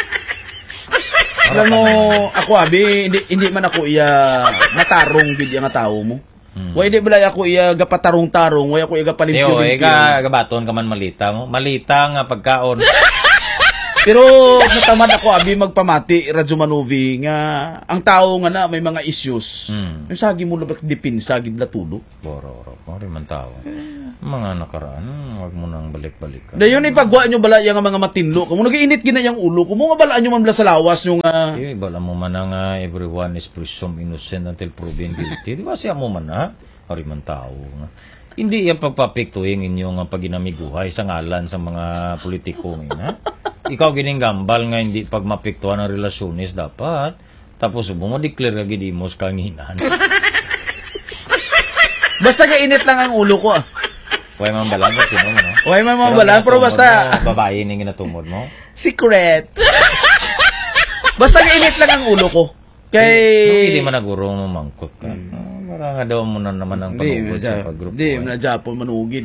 Alam mo, ako abi, hindi, hindi man ako iya matarong gid nga tao mo. Hmm. Why di balay ako iya gapatarong-tarong, why ako iya Yo, gapalimpyo-limpyo. ega gabaton ka man malita mo. Malita nga pagkaon. Pero natamad ako abi magpamati Radyo Manovi nga ang tao nga na may mga issues. Mm. Yung sagi mo labak dipin sagid latulo. Boro-oro ko rin man tao. Mga nakaraan, wag mo nang balik-balik. Dayon ipagwa nyo bala yang mga matinlo. Kung nagiinit gina yang ulo, kung nga bala nyo man bala sa lawas yung uh, Di ba mo man na nga everyone is presumed innocent until proven guilty. Di ba siya mo man na? Rin man tao. Hindi yan pagpapiktuhin inyong paginamiguhay sa ngalan sa mga politiko ngayon, ha? Ikaw gininggambal nga hindi pag mapiktuhan ang relasyonis dapat. Tapos mo declare ka gidimos kanginan. basta kainit lang ang ulo ko. Ah. Huwag man balang ka sino mo, no? Huwag man mga balang, pero basta... Mo, babae ni ginatumod mo? Secret. basta kainit lang ang ulo ko. Kay... No, hindi man naguro mo mangkot ka. Hmm. Oh, para nga daw mo na naman ang panugod sa pag-group. Hindi, na Japon manugid.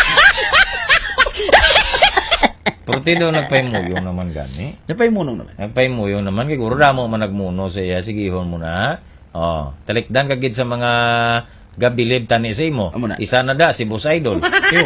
Pero ti daw nagpaimuyong naman gani. Nagpaimuyong naman. Nagpaimuyong naman. Kaya guro mo man nagmuno sa iya. Sigihon mo na. Oh, talikdan kagid sa mga gabilib tani sa imo. Isa na da, si Boss Idol.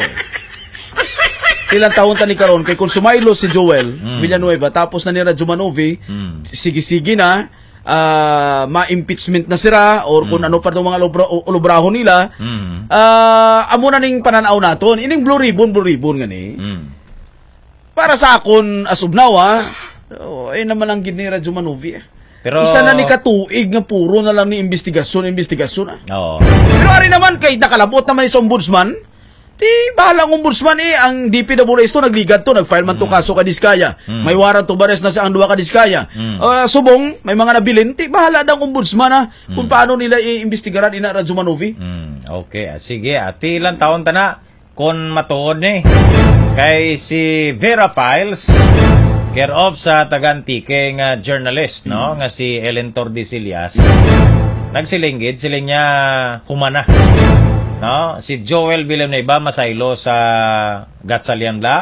Ilang taon tani karon kay kung sumailo si Joel mm. Villanueva tapos na ni Radyo Manovi, mm. sige-sige na uh, ma-impeachment na sira or kung mm. ano pa itong mga ulubrahon nila, mm. uh, amo na ning pananaw naton. Ining blue ribbon, blue ribbon gani. Mm. Para sa akon as of now, ha, oh, ay naman ang gini Radyo Manovi. Pero isa na ni katuig nga puro na lang ni investigasyon, investigasyon. Ah. Oo. Pero ari naman kay nakalabot naman sa ombudsman, di bahalang ombudsman eh, ang D P W S to nagligat to, nag-file man to mm. kaso ka Diskaya. Mm. May warrant to bares na sa ang duwa ka Diskaya. Mm. Uh, subong, may mga nabilin, di bahala dang ombudsman ah, mm. kung paano nila i-imbestigaran ina Radyo Manovi. Mm. Okay, sige. At ilang taon ta na kung matuod ni kay si Vera Files, care of sa tagantike nga journalist, no? Nga si Ellen Tordesillas. Nagsilinggid, siling niya humana. No? Si Joel Villanueva masaylo sa Gatchalian Law.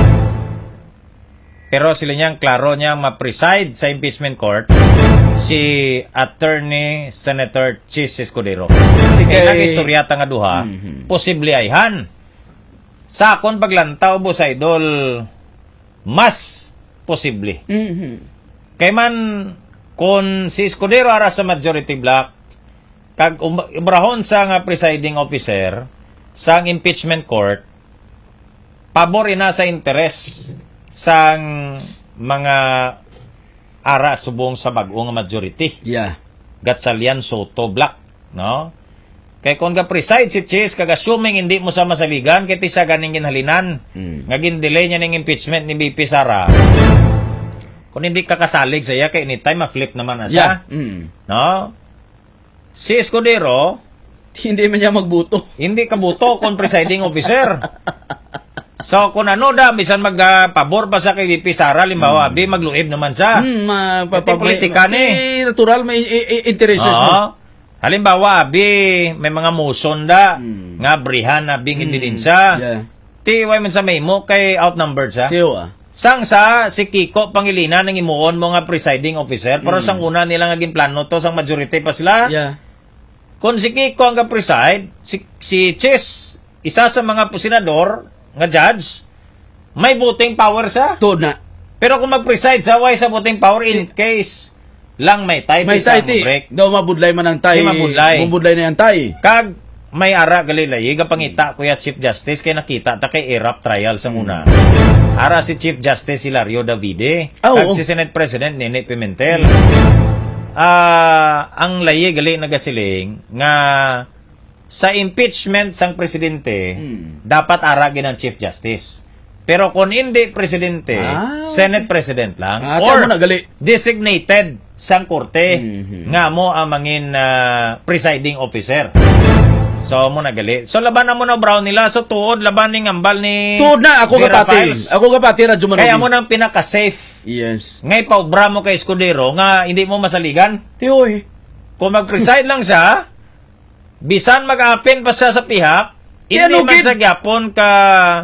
Pero sila niyang klaro niyang ma-preside sa impeachment court si Attorney Senator Chis Escudero. Kaya nang istoryata nga duha, mm-hmm. posible ayhan. Sa akon paglantaw, Boss Idol, mas posible. Mm-hmm. Kay man, kung si Escudero ara sa majority block, kag ibrahon sa nga presiding officer, sa impeachment court, pabor ina sa interes sang mga ara subong sa bag-o nga majority. Yeah. Gatchalian Soto block, no? Kay kung ga preside si Chis, kag assuming hindi mo sa masaligan, kaya siya ganing ginhalinan, mm. ngagin delay niya ng impeachment ni B P Sara. Kung hindi ka kasalig sa iya, kay anytime ma-flip naman na siya. Yeah. Mm. No? Si Escudero, hindi man niya magbuto. Hindi kabuto kung presiding officer. So, kung ano da, bisan magpabor pa sa kay B P Sara, limbawa, mm. di magluib naman sa. Mm, ma, pa, pa, politika ni. Eh, natural, may intereses mo. mo. Halimbawa, abi, may mga motion da, mm. nga brihan na bing indidinsa. Mm. Yeah. Ti, way man sa may mo, kay outnumbered siya. Tiyo ah. Sang sa si Kiko Pangilinan ng imuon mo nga presiding officer, pero mm. sang una nila naging plano to, sang majority pa sila. Yeah. Kung si Kiko ang preside, si, si Chis, isa sa mga senador, nga judge, may voting power sa. Tuod na. Pero kung mag-preside sa, why sa voting power in case lang may tay, may tay, ti. Daw mabudlay man ang tay. Mabudlay. Mabudlay na yung tay. Kag, may ara galilay, iga pangita, Kuya Chief Justice, kaya nakita, ta kay erap trial sa muna. Hmm. Ara si Chief Justice Hilario Davide, oh, kag oh. si Senate President Nene Pimentel. Ah, uh, ang layi gali nagasiling nga sa impeachment sang presidente hmm. dapat aragin ang Chief Justice. Pero kung hindi presidente, ah. Senate President lang ah, or designated sang korte mm-hmm. nga mo ang mangin uh, presiding officer. So mo nagali. So labanan mo na Brown nila so tuod laban ni ngambal ni tuod na ako kapati. Ako kapati Radyo Manovi. Kaya mo nang pinaka-safe. Yes. Ngay paubra mo kay Escudero nga hindi mo masaligan. Tiyoy. Kung mag-preside lang siya, bisan mag-apin pa siya sa pihak, hindi man sa gyapon ka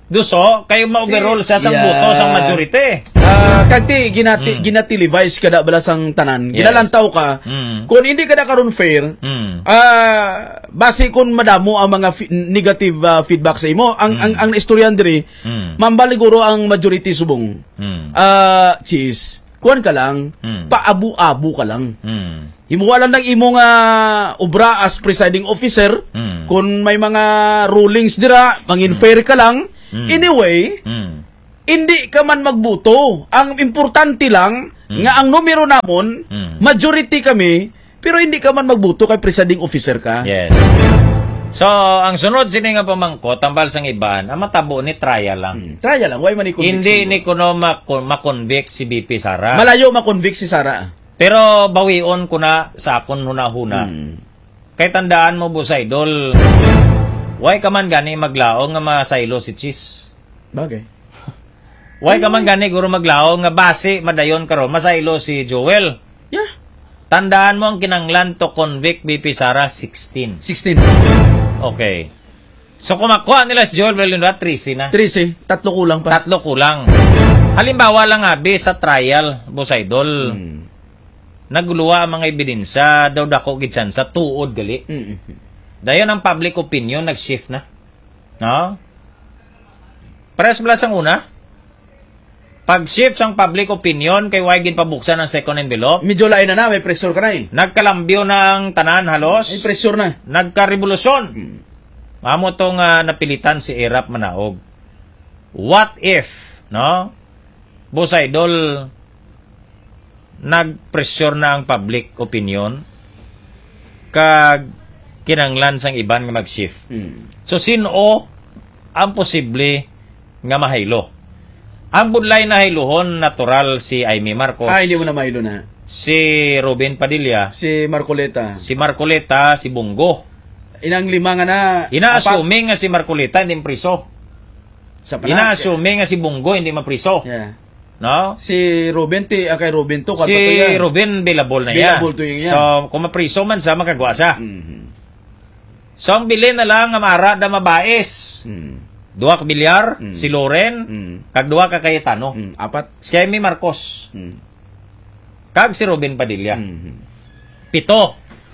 Duso, kayo ma-overall siya sang Yeah. boto sang majority. Ah, kagti ginati ginatilivize kada balasang tanan. Yes. Ginalantaw ka. Mm. Kung hindi ka na karon fair, Mm. ah base kung madamo ang mga fi- negative ah, feedback sa imo, ang ang ang istoryan diri, Mm. mambaliguro ang majority subong. Mm. Ah, cheese. Kuan ka lang, Mm. paabu-abu ka lang. Mm. Himuwa lang ng imong uh, obra as presiding officer. Mm. Kung may mga rulings dira, mangin fair ka lang. Mm. Anyway, Mm. hindi ka man magbuto. Ang importante lang, nga ang numero namon, Mm. majority kami, pero hindi ka man magbuto kay presiding officer ka. Yes. So, ang sunod sini nga pamangkot, tambal sang iban, ang matabo ni trial lang. Hmm. Try lang, why man i-convict Hindi si- ni kuno makon makonvict si B P Sara. Malayo makonvict si Sara. Pero bawion ko na sa akon huna-huna. Hmm. Kay tandaan mo, Boss Idol, why ka man gani maglaong nga masaylo si Cheese? Bagay. Why ka man gani guro maglaong nga base madayon karon masaylo si Joel? Yeah. Tandaan mo ang kinanglan to convict B P Sara sixteen. sixteen. Okay. So kung makuha nila si Joel Bellinda, trisi na. trece. Tatlo kulang pa. Tatlo kulang. Halimbawa lang abi sa trial, Boss Idol. Hmm. Naguluwa ang mga ebidensya daw dako gid sa tuod gali. Mm. Dayon ang public opinion nag-shift na. No? Press blast ang una. Pag-shift sang public opinion kay why gid pabuksan ang second envelope. Medyo lain na na, may pressure ka na eh. Nagkalambyo na ang tanan halos. May pressure na. Nagka-revolusyon. Mamo tong uh, napilitan si Erap Manaog. What if, no? Boss Idol, nag-pressure na ang public opinion kag kinanglan sang iban nga mag-shift. Mm. So, sino ang posible nga mahaylo? Ang budlay na hayluhon, natural si Aimee Marcos, Ah, hindi mo na mailo na. si Ruben Padilla, Si Marcoleta. si Marcoleta, si Bungo. Inang lima nga na. Ina-assuming nga si Marcoleta hindi mapriso. apat Sa panak. Ina-assuming nga si Bungo hindi mapriso. Yeah. No? Si Ruben, ti, ah, kay Ruben to. Si Ruben bilabol na yan. Bilabol to yung yan. So, kung mapriso man sa magagawa siya. Mm-hmm. So, ang bilin na lang nga maara na mabais. Mm. Duwa ka Bilyar, Mm. si Loren, Mm. kag duwa ka Cayetano. Mm. Apat. Si Aimee Marcos, Mm. kag si Ruben Padilla. Mm-hmm. Pito.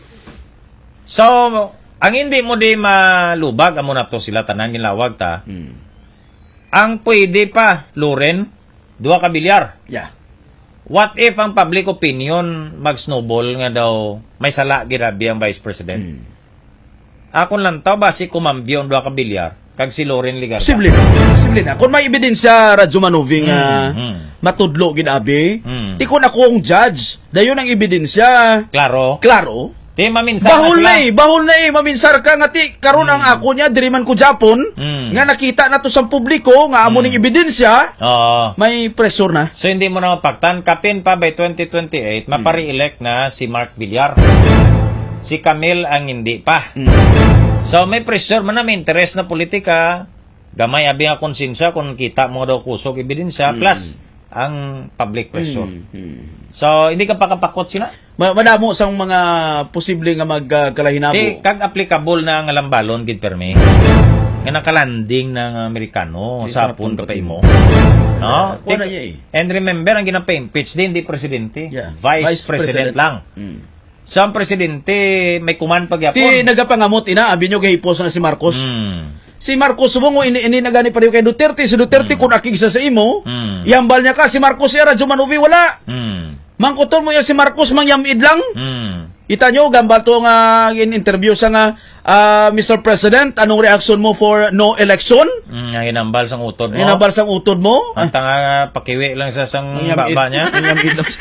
So, ang hindi mo di malubag, amo na to sila tanan nilawag ta. Mm. Ang pwede pa, Loren, duwa ka Bilyar. Yeah. What if ang public opinion mag-snowball nga daw may sala girabi ang Vice President? Mm. Akon lang tao ba si kumambyo ang duwa ka Bilyar kag si Loren Ligarda? Posible na. Posible na. Kung may ebidensya Radyo Manuvi nga Mm, mm. matudlo ginabi, Mm. di ko na akong judge. Dayon ang ebidensya. Klaro. Klaro. Di maminsan Bahol na na sila. eh, bahol na eh, maminsar ka nga ti, karon ang ako niya, diri man ko Japon, Mm. nga nakita na to sa publiko, nga amo ning ebidensya, Oo. may pressure na. So hindi mo na mapaktan. Kapin pa by twenty twenty-eight, mapare-elect na si Mark Villar. Si Camille ang hindi pa. So may pressure man na, may interest na politika. Gamay abi nga konsensya kung kita mo daw kusog ebidensya. Plus, ang public pressure. So, hindi ka pa kapakot sila. Ma- madamo sang mga posible nga magkalahinabo. Di, kag applicable na ang alambalon, gid permi. Nga nakalanding ng Amerikano Di, sa sapon punto pa kay mo. mo. No? Wala Di- niya eh. And remember, ang ginapa-impeach din, hindi presidente. Yeah. Vice, Vice President, President. lang. Mm. So, ang presidente, may kuman pagyapon. Ti nagapangamot ina, abi nyo gahipos na si Marcos. Mm. Si Marcos sumo ini ini na gani pareho kay Duterte, si Duterte kung akigsa sa imo, Mm. yambal niya ka si Marcos ya Radyo Manuvi wala. Mm. Mangkuton mo ya si Marcos mangyamid lang. Mm. Ita nyo, gambal to nga in interview sa nga, ah, Mister President, anong reaction mo for no election? Mm. Ang inambal sang utod mo. Inabal sang utod mo? Ang tanga pakiwi lang sa sang baba niya. Mangyamid lang.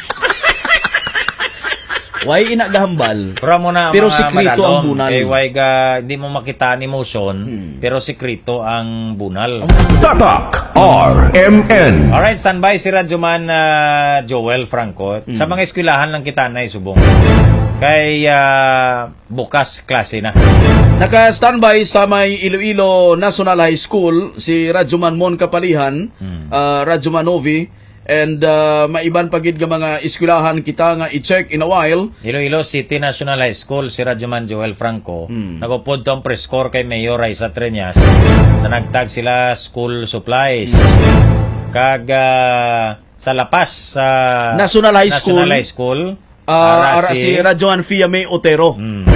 Why ina gahambal? Pero mo na Pero mga sikrito madalom, ang bunal. Kay why ga, hindi mo makita ang emotion, Hmm. pero sikrito ang bunal. Tatak R M N. Alright, standby si Radyoman uh, Joel Franco. Hmm. Sa mga eskwelahan lang kita na isubong. Kay uh, bukas klase na. Naka-standby sa may Iloilo National High School si Radyoman Mon Kapalihan, Hmm. ah, Radyoman Novi, and uh, maiban pagid nga mga eskwelahan kita nga i-check in a while. Iloilo City National High School, si Radyoman Joel Franco, hmm. nagupod tong prescore kay Mayor Raisa Treñas, na nagtag sila school supplies. Kag uh, sa lapas sa uh, National High School, National High School uh, ara, ara si, si Radyoman Fia May Otero. Hmm.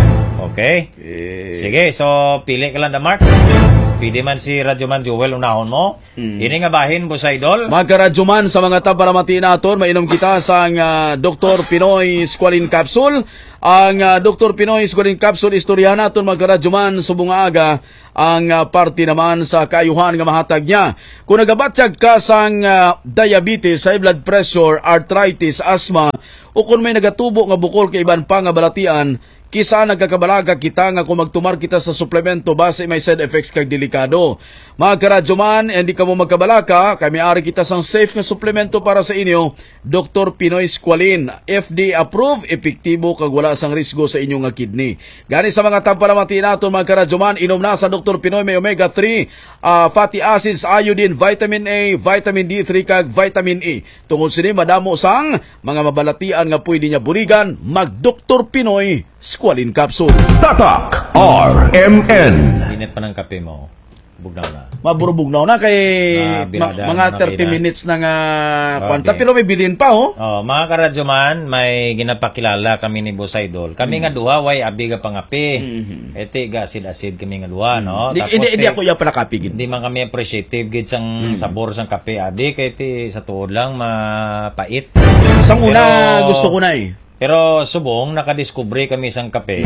Okay. okay. Sige, so pili ka lang na Mark. Pwede man si Radyoman Joel unahon mo. Mm. Ini nga bahin, Boss Idol. Mga Radyoman, sa mga tapalamati naton, mainom kita sa uh, Doctor Pinoy Squalene Capsule. Ang uh, Doctor Pinoy Squalene Capsule, istorya naton mga Radyoman, subong aga, ang uh, party naman sa kaayuhan nga mahatag niya. Kung nagabatyag ka sa uh, diabetes, high blood pressure, arthritis, asthma, o kung may nagatubo nga bukol kay iban pa nga balatian, kisa nagkakabalaga kita nga kung magtumar kita sa suplemento base may side effects kag delikado. Mga karadyoman, hindi ka mo magkabalaka, kami ari kita sang safe nga suplemento para sa inyo, Doctor Pinoy Squalene. F D A approved, epektibo kag wala sang risgo sa inyong nga kidney. Gani sa mga tampalamati naton mga karadyoman, inom na sa Doctor Pinoy, may omega three, uh, fatty acids, iodine, vitamin A, vitamin D three kag vitamin E. Tungod sini madamo sang mga mabalatian nga pwede niya burigan, mag Doctor Pinoy Squalene Capsule. Tatak R M N. Init pa ng kape mo. Bugnaw na. Maburubugnaw na kay Ah, ma- bilada, mga mga thirty kainan. minutes na nga Okay. kwanta, pero may bilin pa oh. Oh, mga karadyoman, may ginapakilala kami ni Boss Idol. Kami Mm. nga duha way abi ga pangapi. Mhm. Eti ga asid-asid kami nga duha, no. Hindi, Tapos, hindi, hindi eh, ako iya pala kapigin. Hindi man kami appreciative gid sang Mm. sabor sang kape abi kay ti sa tuod lang mapait. Sang una Pero- gusto ko na eh. Pero subong nakadiskubre kami sang kape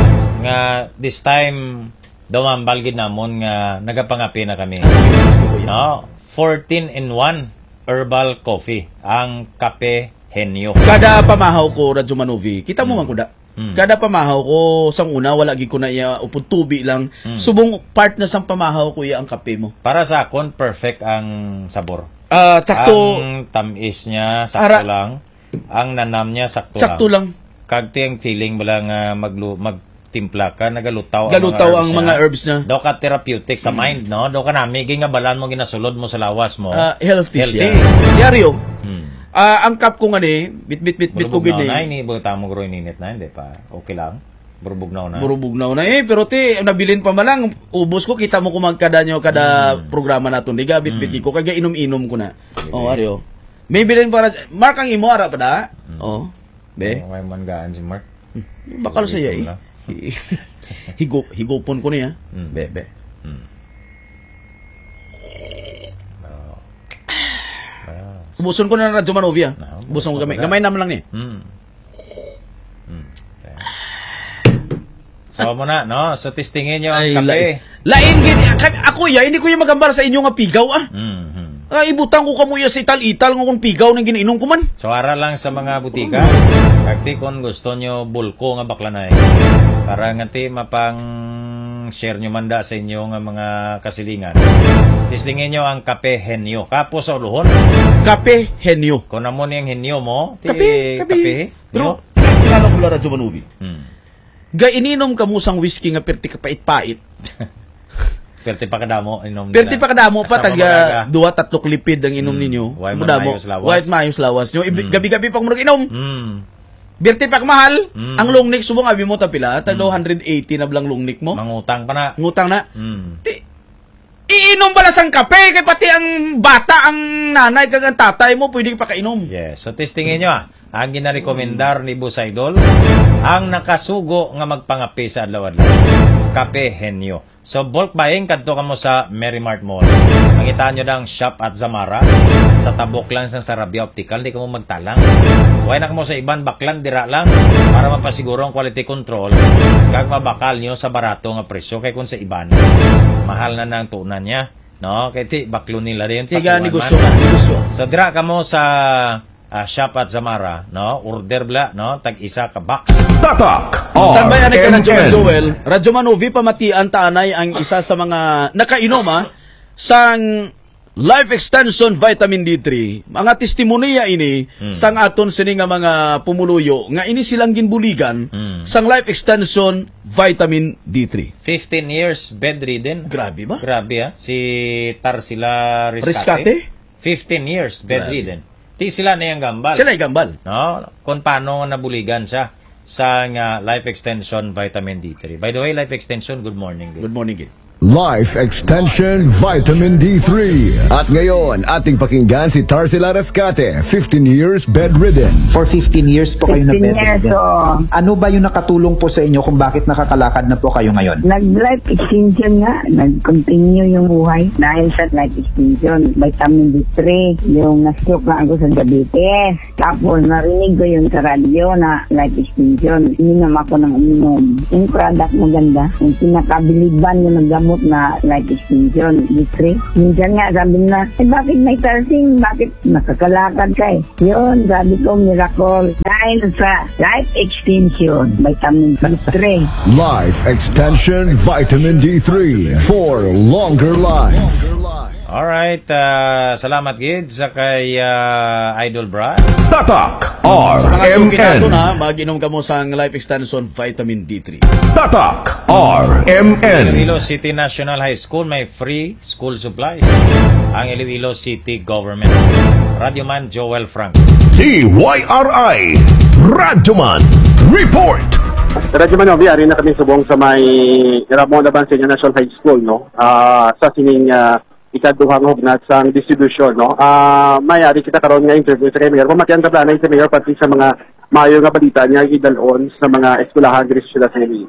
nga this time dumambal gid namon nga nagapangapi na kami. No, fourteen in one herbal coffee ang Kape Henyo. Kada pamahaw ko Radyo Manovi, kita mo man ko da. Mm. Kada pamahaw ko sang una wala gi ko na iya upod tubi lang. Mm. Subong part na sang pamahaw ko iya ang kape mo. Para sa akon perfect ang sabor. Ah, sakto, Ang tamis niya sakto Ara- lang. Ang nanam niya sakto, sakto lang. Kag tiyang feeling bala nga maglu magtimpla ka nagalutaw Galutaw ang niya. mga herbs na. Do ka therapeutic sa mind, no? Do ka nami nga balan mo ginasulod mo sa lawas mo. Ah, healthy, Healthy. siya. Diaryo. Hmm. Ah, ang cup ko nga ni, bit bit bit bit ko Burubog gid na ni. ni buta mo gro ininit na hindi pa. Okay lang. Burubog na na. Burubugnaw na eh, pero ti, nabilin pa man lang, ubos ko, kita mo kung magkada nyo kada programa naton. Di gabit bit ko, kaya inom-inom ko na. Sige, Oh, be. Ario. May bilin para, Mark ang imo, ara pa da? Oh, be. Oh, may manggaan si Mark. Bakal sa iya eh. Wala. Higop, higopon ko niya. Mm. Be, be. Mm. Oh. Ah. Ubuson ko na na Radyo Manovi ah. No, Ubuson ko ubos gamay. ko na. Gamay naman lang ni. Mm. Mm. Okay. So mo na, no? So testingin nyo ang Ay, kape. lain. Lain gid. Ka- Ako ya, hindi ko yung magambal sa inyo nga pigaw ah. Mm. mm. Ah, ibutang ko kamuya sa ital-ital nga kung pigaw nang ginainom ko man. So ara lang sa mga butika. Kagti kung gusto nyo bulko nga baklanay. Para nga ti mapang share nyo manda sa inyo nga mga kasilingan. Testingin nyo ang Kape Henyo. Kapo sa uluhon. Kape Henyo. Kung namo ni ang henyo mo, ti Kape, kape. kape. Pero, Pero, kilala ko lang Radyo Manovi. hmm. Ga ininom ka mo sang whiskey nga perti ka pait-pait. Perti pa kadamo inom Perti pa kadamo pa Kasama taga magaga. duwa tatlo lipid ang inom Mm, ninyo. white Mudamo. mayos lawas. White mayos lawas nyo. Ibi- Gabi-gabi pa kung inom. Hmm. Berti pa mahal. Mm. Ang long neck subong abi mo ta pila, ta two hundred eighty na blang long neck mo. Mangutang pa na. Ngutang na. Hmm. Ti, iinom bala sang kape kay pati ang bata, ang nanay kag ang tatay mo pwede pa kainom. Yes. So testingin nyo ah. Ang ginarekomendar ni Boss Idol, ang nakasugo nga magpangapi sa adlaw-adlaw. Kape Henyo. So bulk buying kadto kamo sa Merrimart Mall. Mangitaan nyo dang shop at Zamara. Sa tabok lang sa Sarabia Optical, di ka mo magtalang. Huwag na kamo sa iban baklan, dira lang. Para mapasiguro ang quality control. Kag mabakal nyo sa barato nga presyo. Kay kung sa iban, mahal na nang tunan niya. No? Kaya ti, baklo nila rin. Tiga patuan ni gusto man. ka, ni gusto. So dira ka mo sa ah, shop at Zamara, no? Order bla, no? Tag-isa ka box. Tatak Tambay ani ka R M Radyo Man N. Joel. Radyo Manovi pamatian tanay ang isa sa mga nakainom ah, sang Life Extension Vitamin D three. Mga testimonya ini Hmm. sang aton sini nga mga pumuluyo nga ini silang ginbuligan Hmm. sang Life Extension Vitamin D three. fifteen years bedridden. Grabe ba? Grabe ah. Si Tarsila Riscate. Rescate? fifteen years bedridden. Ti sila na yung gambal. Sila yung gambal. No? Kung paano nabuligan siya sa nga Life Extension Vitamin D three. By the way, Life Extension, good morning. Good morning, Gil. Life Extension Vitamin D three. At ngayon, ating pakinggan si Tarsila Rescate, fifteen years bedridden. For fifteen years po kayo na fifteen years, bedridden. oo. Ano ba yung nakatulong po sa inyo kung bakit nakakalakad na po kayo ngayon? Nag-life extension nga, nag-continue yung buhay dahil sa life extension. Vitamin D three, yung na-stroke na ako sa diabetes. Tapos narinig ko yung sa radyo na life extension. Ininom ako ng uminom. Yung product maganda. Yung pinakabiliban yung naggamot na life extension, D three. Minsan nga sabi na, eh bakit may tarsing? Bakit nakakalakad ka eh? Yun, sabi ko, miracle. Dahil sa life extension, vitamin D three. Life Extension Vitamin D three for longer life. Alright, uh, salamat Gid sa kay uh, Idol Brad. Tatak Sa mga R M suki nato N. na, mag-inom ka mo sa Life Extension Vitamin D three. Tatak R M N. Iloilo City National High School may free school supplies. Ang Iloilo City Government. Radyoman Joel Frank. T Y R I Radyoman Report. Radyo Manovi, ari na kami subong sa may Ramon Abansenya National High School, no? Ah, sa sining uh, ikaduhang hugnat sa distribution, no? Ah, mayari kita karon nga interview sa kay Mayor. Kumakyan ka planay sa Mayor pati sa mga mayo nga balita niya idalon sa mga eskwelahan diri sa Ciudad City.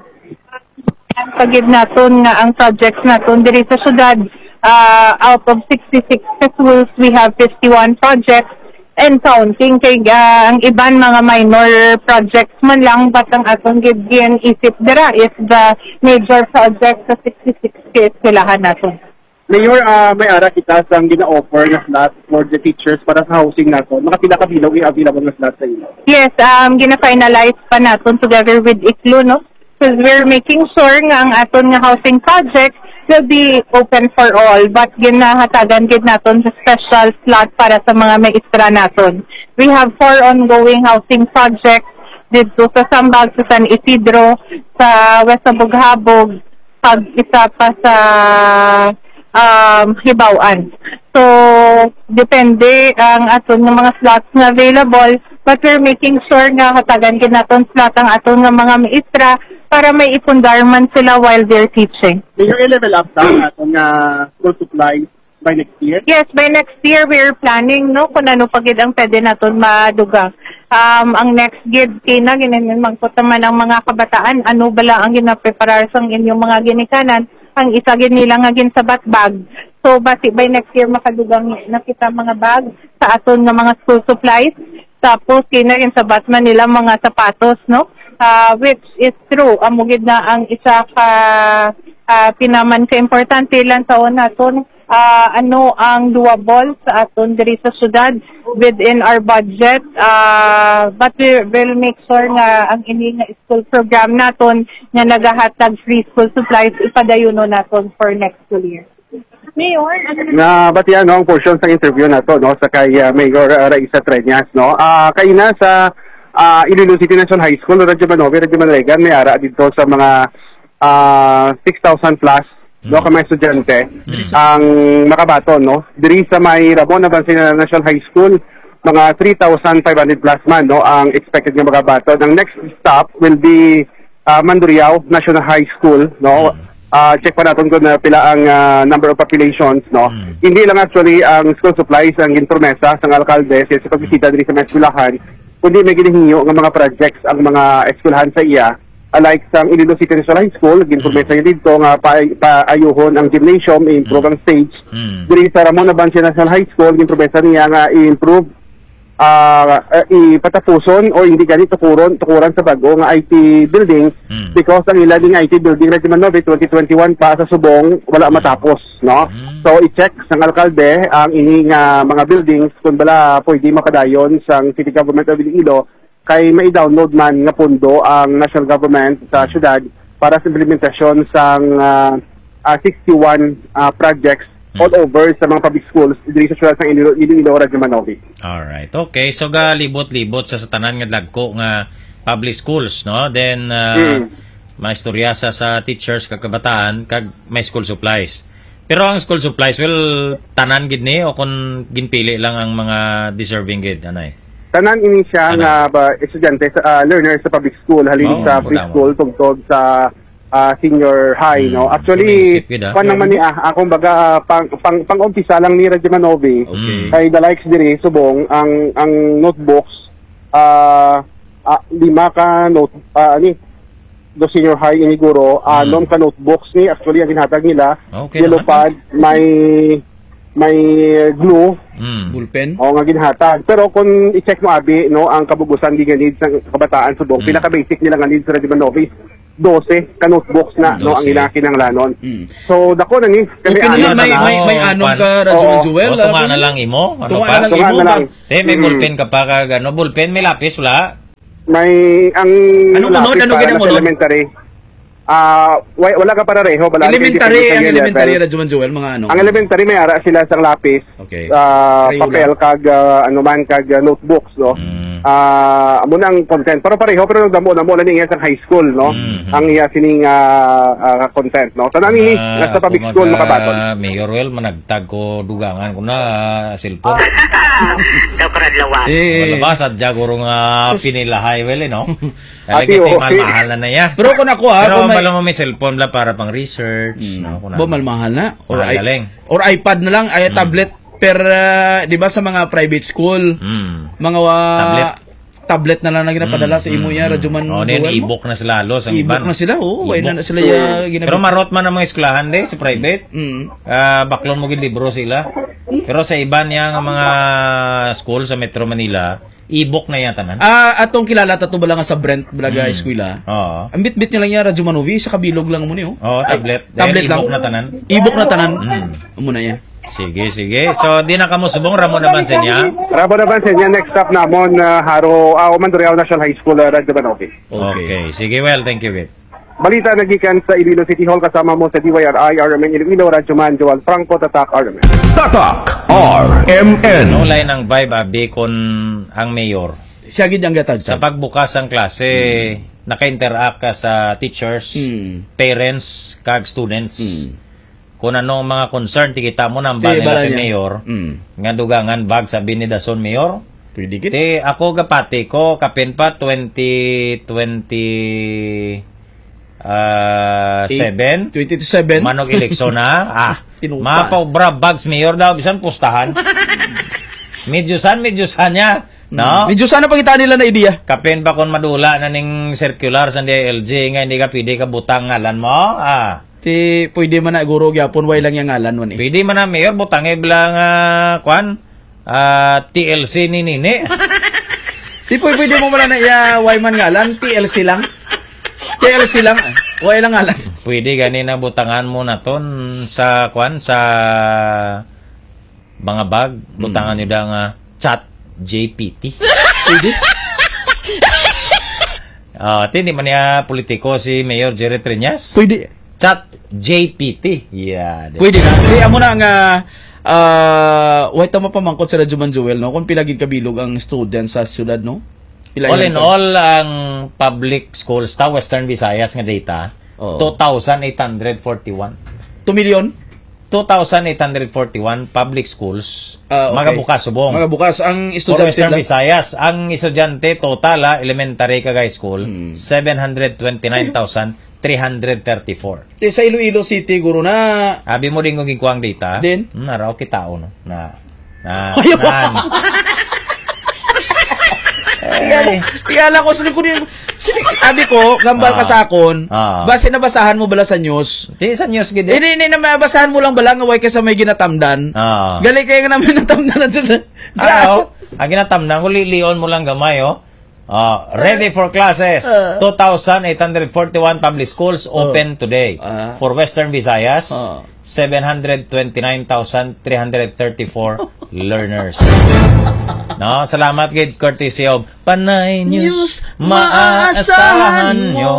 Pagid naton nga ang projects naton diri sa syudad, uh, out of sixty-six schools we have fifty-one projects and counting kay uh, ang iban mga minor projects man lang, but ang atong gid isip dira is the major project sa sixty-six eskwelahan naton. Mayor, uh, may ara kita sang gina-offer na slot for the teachers para sa housing nato. Mga pila ka bilaw i-available na slot sa inyo. Yes, um gina-finalize pa naton together with I C L U, no? Because we're making sure nga ang aton nga housing project will be open for all, but ginahatagan gid naton sa special slot para sa mga maestra naton. We have four ongoing housing projects dito sa Sambag, sa San Isidro, sa West Sabog-Habog, pag isa pa sa um, Hibawan. So, depende ang aton nga mga slots na available, but we're making sure nga hatagan gid naton slot ang aton nga mga maestra para may ipundarman sila while they're teaching. Mayor, i-level up down atong uh, school supplies by next year. Yes, by next year we're planning, no, kung ano pagid ang pwede naton madugang. Um, ang next gid kina ginamang po naman ang mga kabataan, ano bala ang ginapreparar sa inyong mga ginikanan, ang isa gid nila nga gin sa bag. So basi by next year makadugang na kita mga bag sa aton nga mga school supplies. Tapos kina gin sa batman nila mga sapatos, no? Uh, which is true, amugid na ang isa ka uh, pinaman ka importante lang sa naton, uh, ano ang doable sa aton diri sa syudad within our budget, uh, but we will make sure nga ang ini nga school program naton nga nagahatag free school supplies ipadayono naton for next school year. Mayor, Na batian no ang portion sa interview nato, no, sa kay uh, Mayor uh, Raisa Treñas, no. Ah, uh, kay na sa Uh, Iloilo City National High School, Radyo Manovi, Radyo Manregan, may ara dito sa mga uh, six thousand plus, mm. no, ka mga estudyante, mm. ang makabaton, no. Diri sa may Ramon Abansenya National High School, mga three thousand five hundred plus man, no, ang expected nga makabaton. Ang next stop will be uh, Mandurriao National High School, no. Mm. Uh, check pa natin kung uh, pila ang uh, number of populations, no. Mm. Hindi lang actually ang school supplies ang intromesa sa alkalde sa pagbisita diri sa mga eskwelahan, kundi may ginihinyo ng mga projects ang mga eskwelahan sa iya, alike sa Iloilo City National High School, ginpromesa niya dito nga pa, paayuhon ang gymnasium, i-improve ang stage. Mm. Diri sa Ramon Abansenya National High School, ginpromesa niya nga i-improve, uh, uh, ipatapuson o hindi ganito tukuron, tukuran sa bago nga I T building, mm. because ang ilang I T building na Manovi twenty twenty-one pa sa subong wala matapos, no? Mm. So i-check sa alkalde ang ini nga mga buildings kung bala pwede makadayon sa City Government of Iloilo kay mai-download man nga pondo ang national government sa syudad para sa implementasyon sa uh, uh, sixty-one uh, projects all over sa mga public schools diri sa syudad ng Iloilo, Radyo Manovi. Alright. Okay, so ga libot-libot sa tanan nga dagko nga public schools, no? Then uh, mm. maistorya sa sa teachers kag kabataan kag may school supplies. Pero ang school supplies, well, tanan gid ni o kung ginpili lang ang mga deserving gid, anay? Tanan ini siya Ano? nga ba, estudyante, sa, ah, learner sa public school, halin Oo, sa wala preschool, tugtog sa ah, senior high, no? Actually, Sumisip yun, ah. pan naman ni, ah, akong baga, ah, pang, pang, pang-umpisa lang ni Radyo Manovi, Okay. kay the likes diri, subong, ang, ang notebooks, ah, ah, lima ka note, ah, ni, do senior high ini guro, anom ka notebooks ni, actually, ang ginhatag nila, Okay yellow naman. pad, may, may glue, Mm. Bullpen. o nga ginhatag. Pero kung i-check mo abi, no, ang kabugusan di nga needs ng kabataan subong, Mm. pinaka-basic nila nga needs sa Radyo Manovi, twelve ka notebooks na, no, ang twelve. inakinanglanon. Mm. So, dako na ni. Kasi Okay na ano lang, may, na, may, may Oo, anong pan- ka, Radyo Oo. Jewel. O, tunga na lang imo. Ano Tunga pa? na lang Tunga imo. na lang. ba? Te, may Mm. bullpen ka pa kag ano, bullpen, may lapis, wala? may, ang Anong unod? lapis Anong para ginang sa unod? elementary. Ah, wa- wala ka para reho. Bala, Elementary, ang grade elementary, level. Radyo Jewel, mga ano. Ang elementary may ara sila sang lapis, Okay. ah, Crayola. papel kag ah, ano man kag ah, notebooks, no. Mm. Ah, amo nang content pero pareho pero nagdamo na mo lang niya sa high school, no. Mhm. Ang iya sining ah, ah, content, no. Tanan ni Ah, nasa public kumaga, school makabaton. Mayor Well, managtag ko dugangan ko na ah, cellphone. Eh, Wala ba, sadya ko rin nga pinilahay, well, eh, no? Ati, Talagang oo. mahal-mahal na na yan. pero kung ako ha, Pero kung may, may... mo may cellphone la para pang research. No, kung ba ano. malmahal na? Or, Mahal i- galing. or iPad na lang, ay tablet per, ah, di ba sa mga private school, Mm. mga wa- Tablet. tablet na lang na ginapadala sa imo ya, Radyo Man O, din Jewel mo? e-book na sila halos. ang E-book iban. na sila, oo. Why E-book. na sila ya, ginabit. Pero marot man ang mga eskwelahan de sa private. Mm. Ah, baklon mo gid libro sila. Pero sa iba niya nga mga school sa Metro Manila, e-book na yan tanan. Ah, atong kilala tato bala nga sa Brent Blaga Eskwela. Oo. Ang bit-bit niya lang yan, Radyo Manovi, sa kabilog lang mo niyo. Oo, tablet. Ay, tablet Dahil lang. e-book na tanan. E-book na tanan. Mm. Muna yan. Sige, sige. So, di na kamo subong ramo naman sa niya. Rabo na ba sa inyo, next stop namon uh, Haro, uh, Mandureao National High School, uh, Radyo Manovi. Okay. Sige, well, thank you, Wit. Balita nagikan sa Iloilo City Hall kasama mo sa D Y R I, R M N Iloilo, Radyo Man, Joel Franco, Tatak, R M N. Tatak R M N. Nulay ng vibe, abi, kung ang mayor. Siya gid ang gatag. Sa pagbukas ng klase, naka-interact ka sa teachers, Mm. parents, kag students. Mm. Kung ano ang mga concern, tikita mo ng Ti, ba bala nila kay niya. mayor, Mm. nga dugangan bag sabi ni Dason Mayor. Pwede gid. Ti ako gapati ko kapin pa twenty twenty uh, seven twenty to seven. manog eleksyon na. Ah, Tinupa. mga paubra bags mayor daw bisan pustahan. Medyosan medyosan niya, no? Medyo sana pagitaan nila na idea. Kapin pa kon madula na ning circular sa D I L G nga hindi ka pwede ka butang ngalan mo. Ah, Ti pwede man na guro gyapon way lang yang ngalan mo ni. pwede man na mayor butang e bilang uh, kwan ah, T L C ni nini. Ti pwede pwede mo man na iya way man ngalan, T L C lang. T L C lang. eh. Way lang ngalan. Pwede gani na butangan mo na ton sa kwan sa mga bag butangan niyo da nga chat G P T. Pwede. Ah, uh, man niya politiko si Mayor Jerry Triñas. Pwede. Chat J P T. Yeah. di- Pwede na. Di amo na nga ah way tama pamangkot sa Radyo Man Jewel no kung pila gid kabilog ang student sa syudad no. Pila All yan in ka- all, ang public schools ta Western Visayas nga data, Oo. two thousand eight hundred forty-one. two million. two thousand eight hundred forty-one public schools. Ah, okay. Mga bukas subong. Mga bukas ang For estudyante Western lang. Visayas, ang estudyante total, ah, elementary kag high school, Hmm. seven hundred twenty-nine thousand three hundred thirty-four. Di, sa Iloilo City guro na Abi mo din kung gikuang data. Din? Hmm, naraw kitao no. Na na Ayaw. nan. Tingala, tingala ko sini ko din. Sini abi ko gambal ka Ah. sa akon. Ah. Base nabasahan mo bala sa news. Di sa news gid. Hindi, hindi na mabasahan mo lang bala nga way ka sa may ginatamdan. Ah. Gali kayo nga namin natamdan sa sa. Ano? Ang ginatamnan ko, lilion mo lang gamay, oh. Ah, ready for classes. two thousand eight hundred forty-one public schools open today. Ah. For Western Visayas, Ah. seven hundred twenty-nine thousand three hundred thirty-four learners. No, salamat gid courtesy of Panay News. News, Maaasahan maasahan nyo.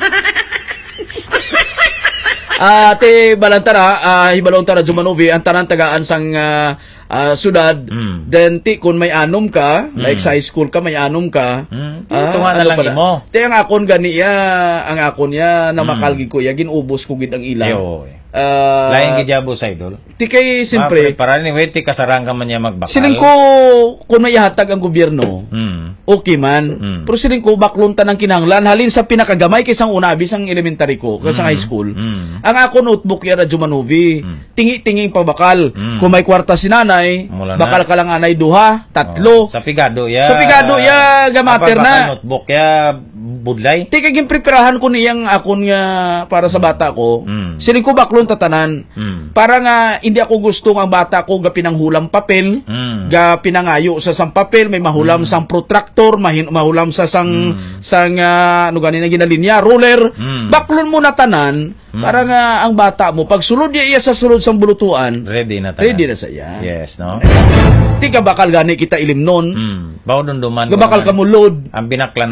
Ah, te balantara, ah hibalon-tara Jumanovi ang tanan tagaan sang ah, ah, syudad. Mm. Then ti kun may anom ka, like sa high school ka may anom ka. Mm, ito nga na lang pala? imo. Ti ang akon gani ya, ang akon ya na makalgi ko ya ginubos ko gid ang ilang. Yo. Uh, Lain gijabo sa idol. Ti kay siyempre, para ni weti kasarang ka man niya magbakal. siling ko kung may ihatag ang gobyerno, Mm. okay man. Mm. Pero siling ko bakluntan ng kinahanglan halin sa pinakagamay kaysang una bisang elementary ko, kaysang Mm. high school. Mm. Ang ako notebook ya Radyo Manovi, tingi-tinging pabakal. Mm. Kung may kwarta si nanay, Mula na. bakal ka lang anay duha, tatlo. Oh, sa pigado ya. Sa pigado ya, gamater Apa na. baka notebook ya budlay. Ti kaging preparahan ko niyang akon nga para sa bata ko. Mm. Siling ko baklon tatanan. Mm. Para nga hindi ako gusto ang bata ko ga pinanghulam papel, Mm. ga pinangayo sa sang papel, may mahulam sang protractor, mahin, mahulam sa sang sang ah, ano gani na ginalinya, ruler. Mm. Baklon mo na tanan para nga ang bata mo pag sulod niya iya sa sulod sang bulutuan, Ready na tanan. ready na saya. Yes, no? Ti ka bakal gani kita ilim nun. Mm. Bawo dunduman. Ga bakal ka mulod. Ang binaklan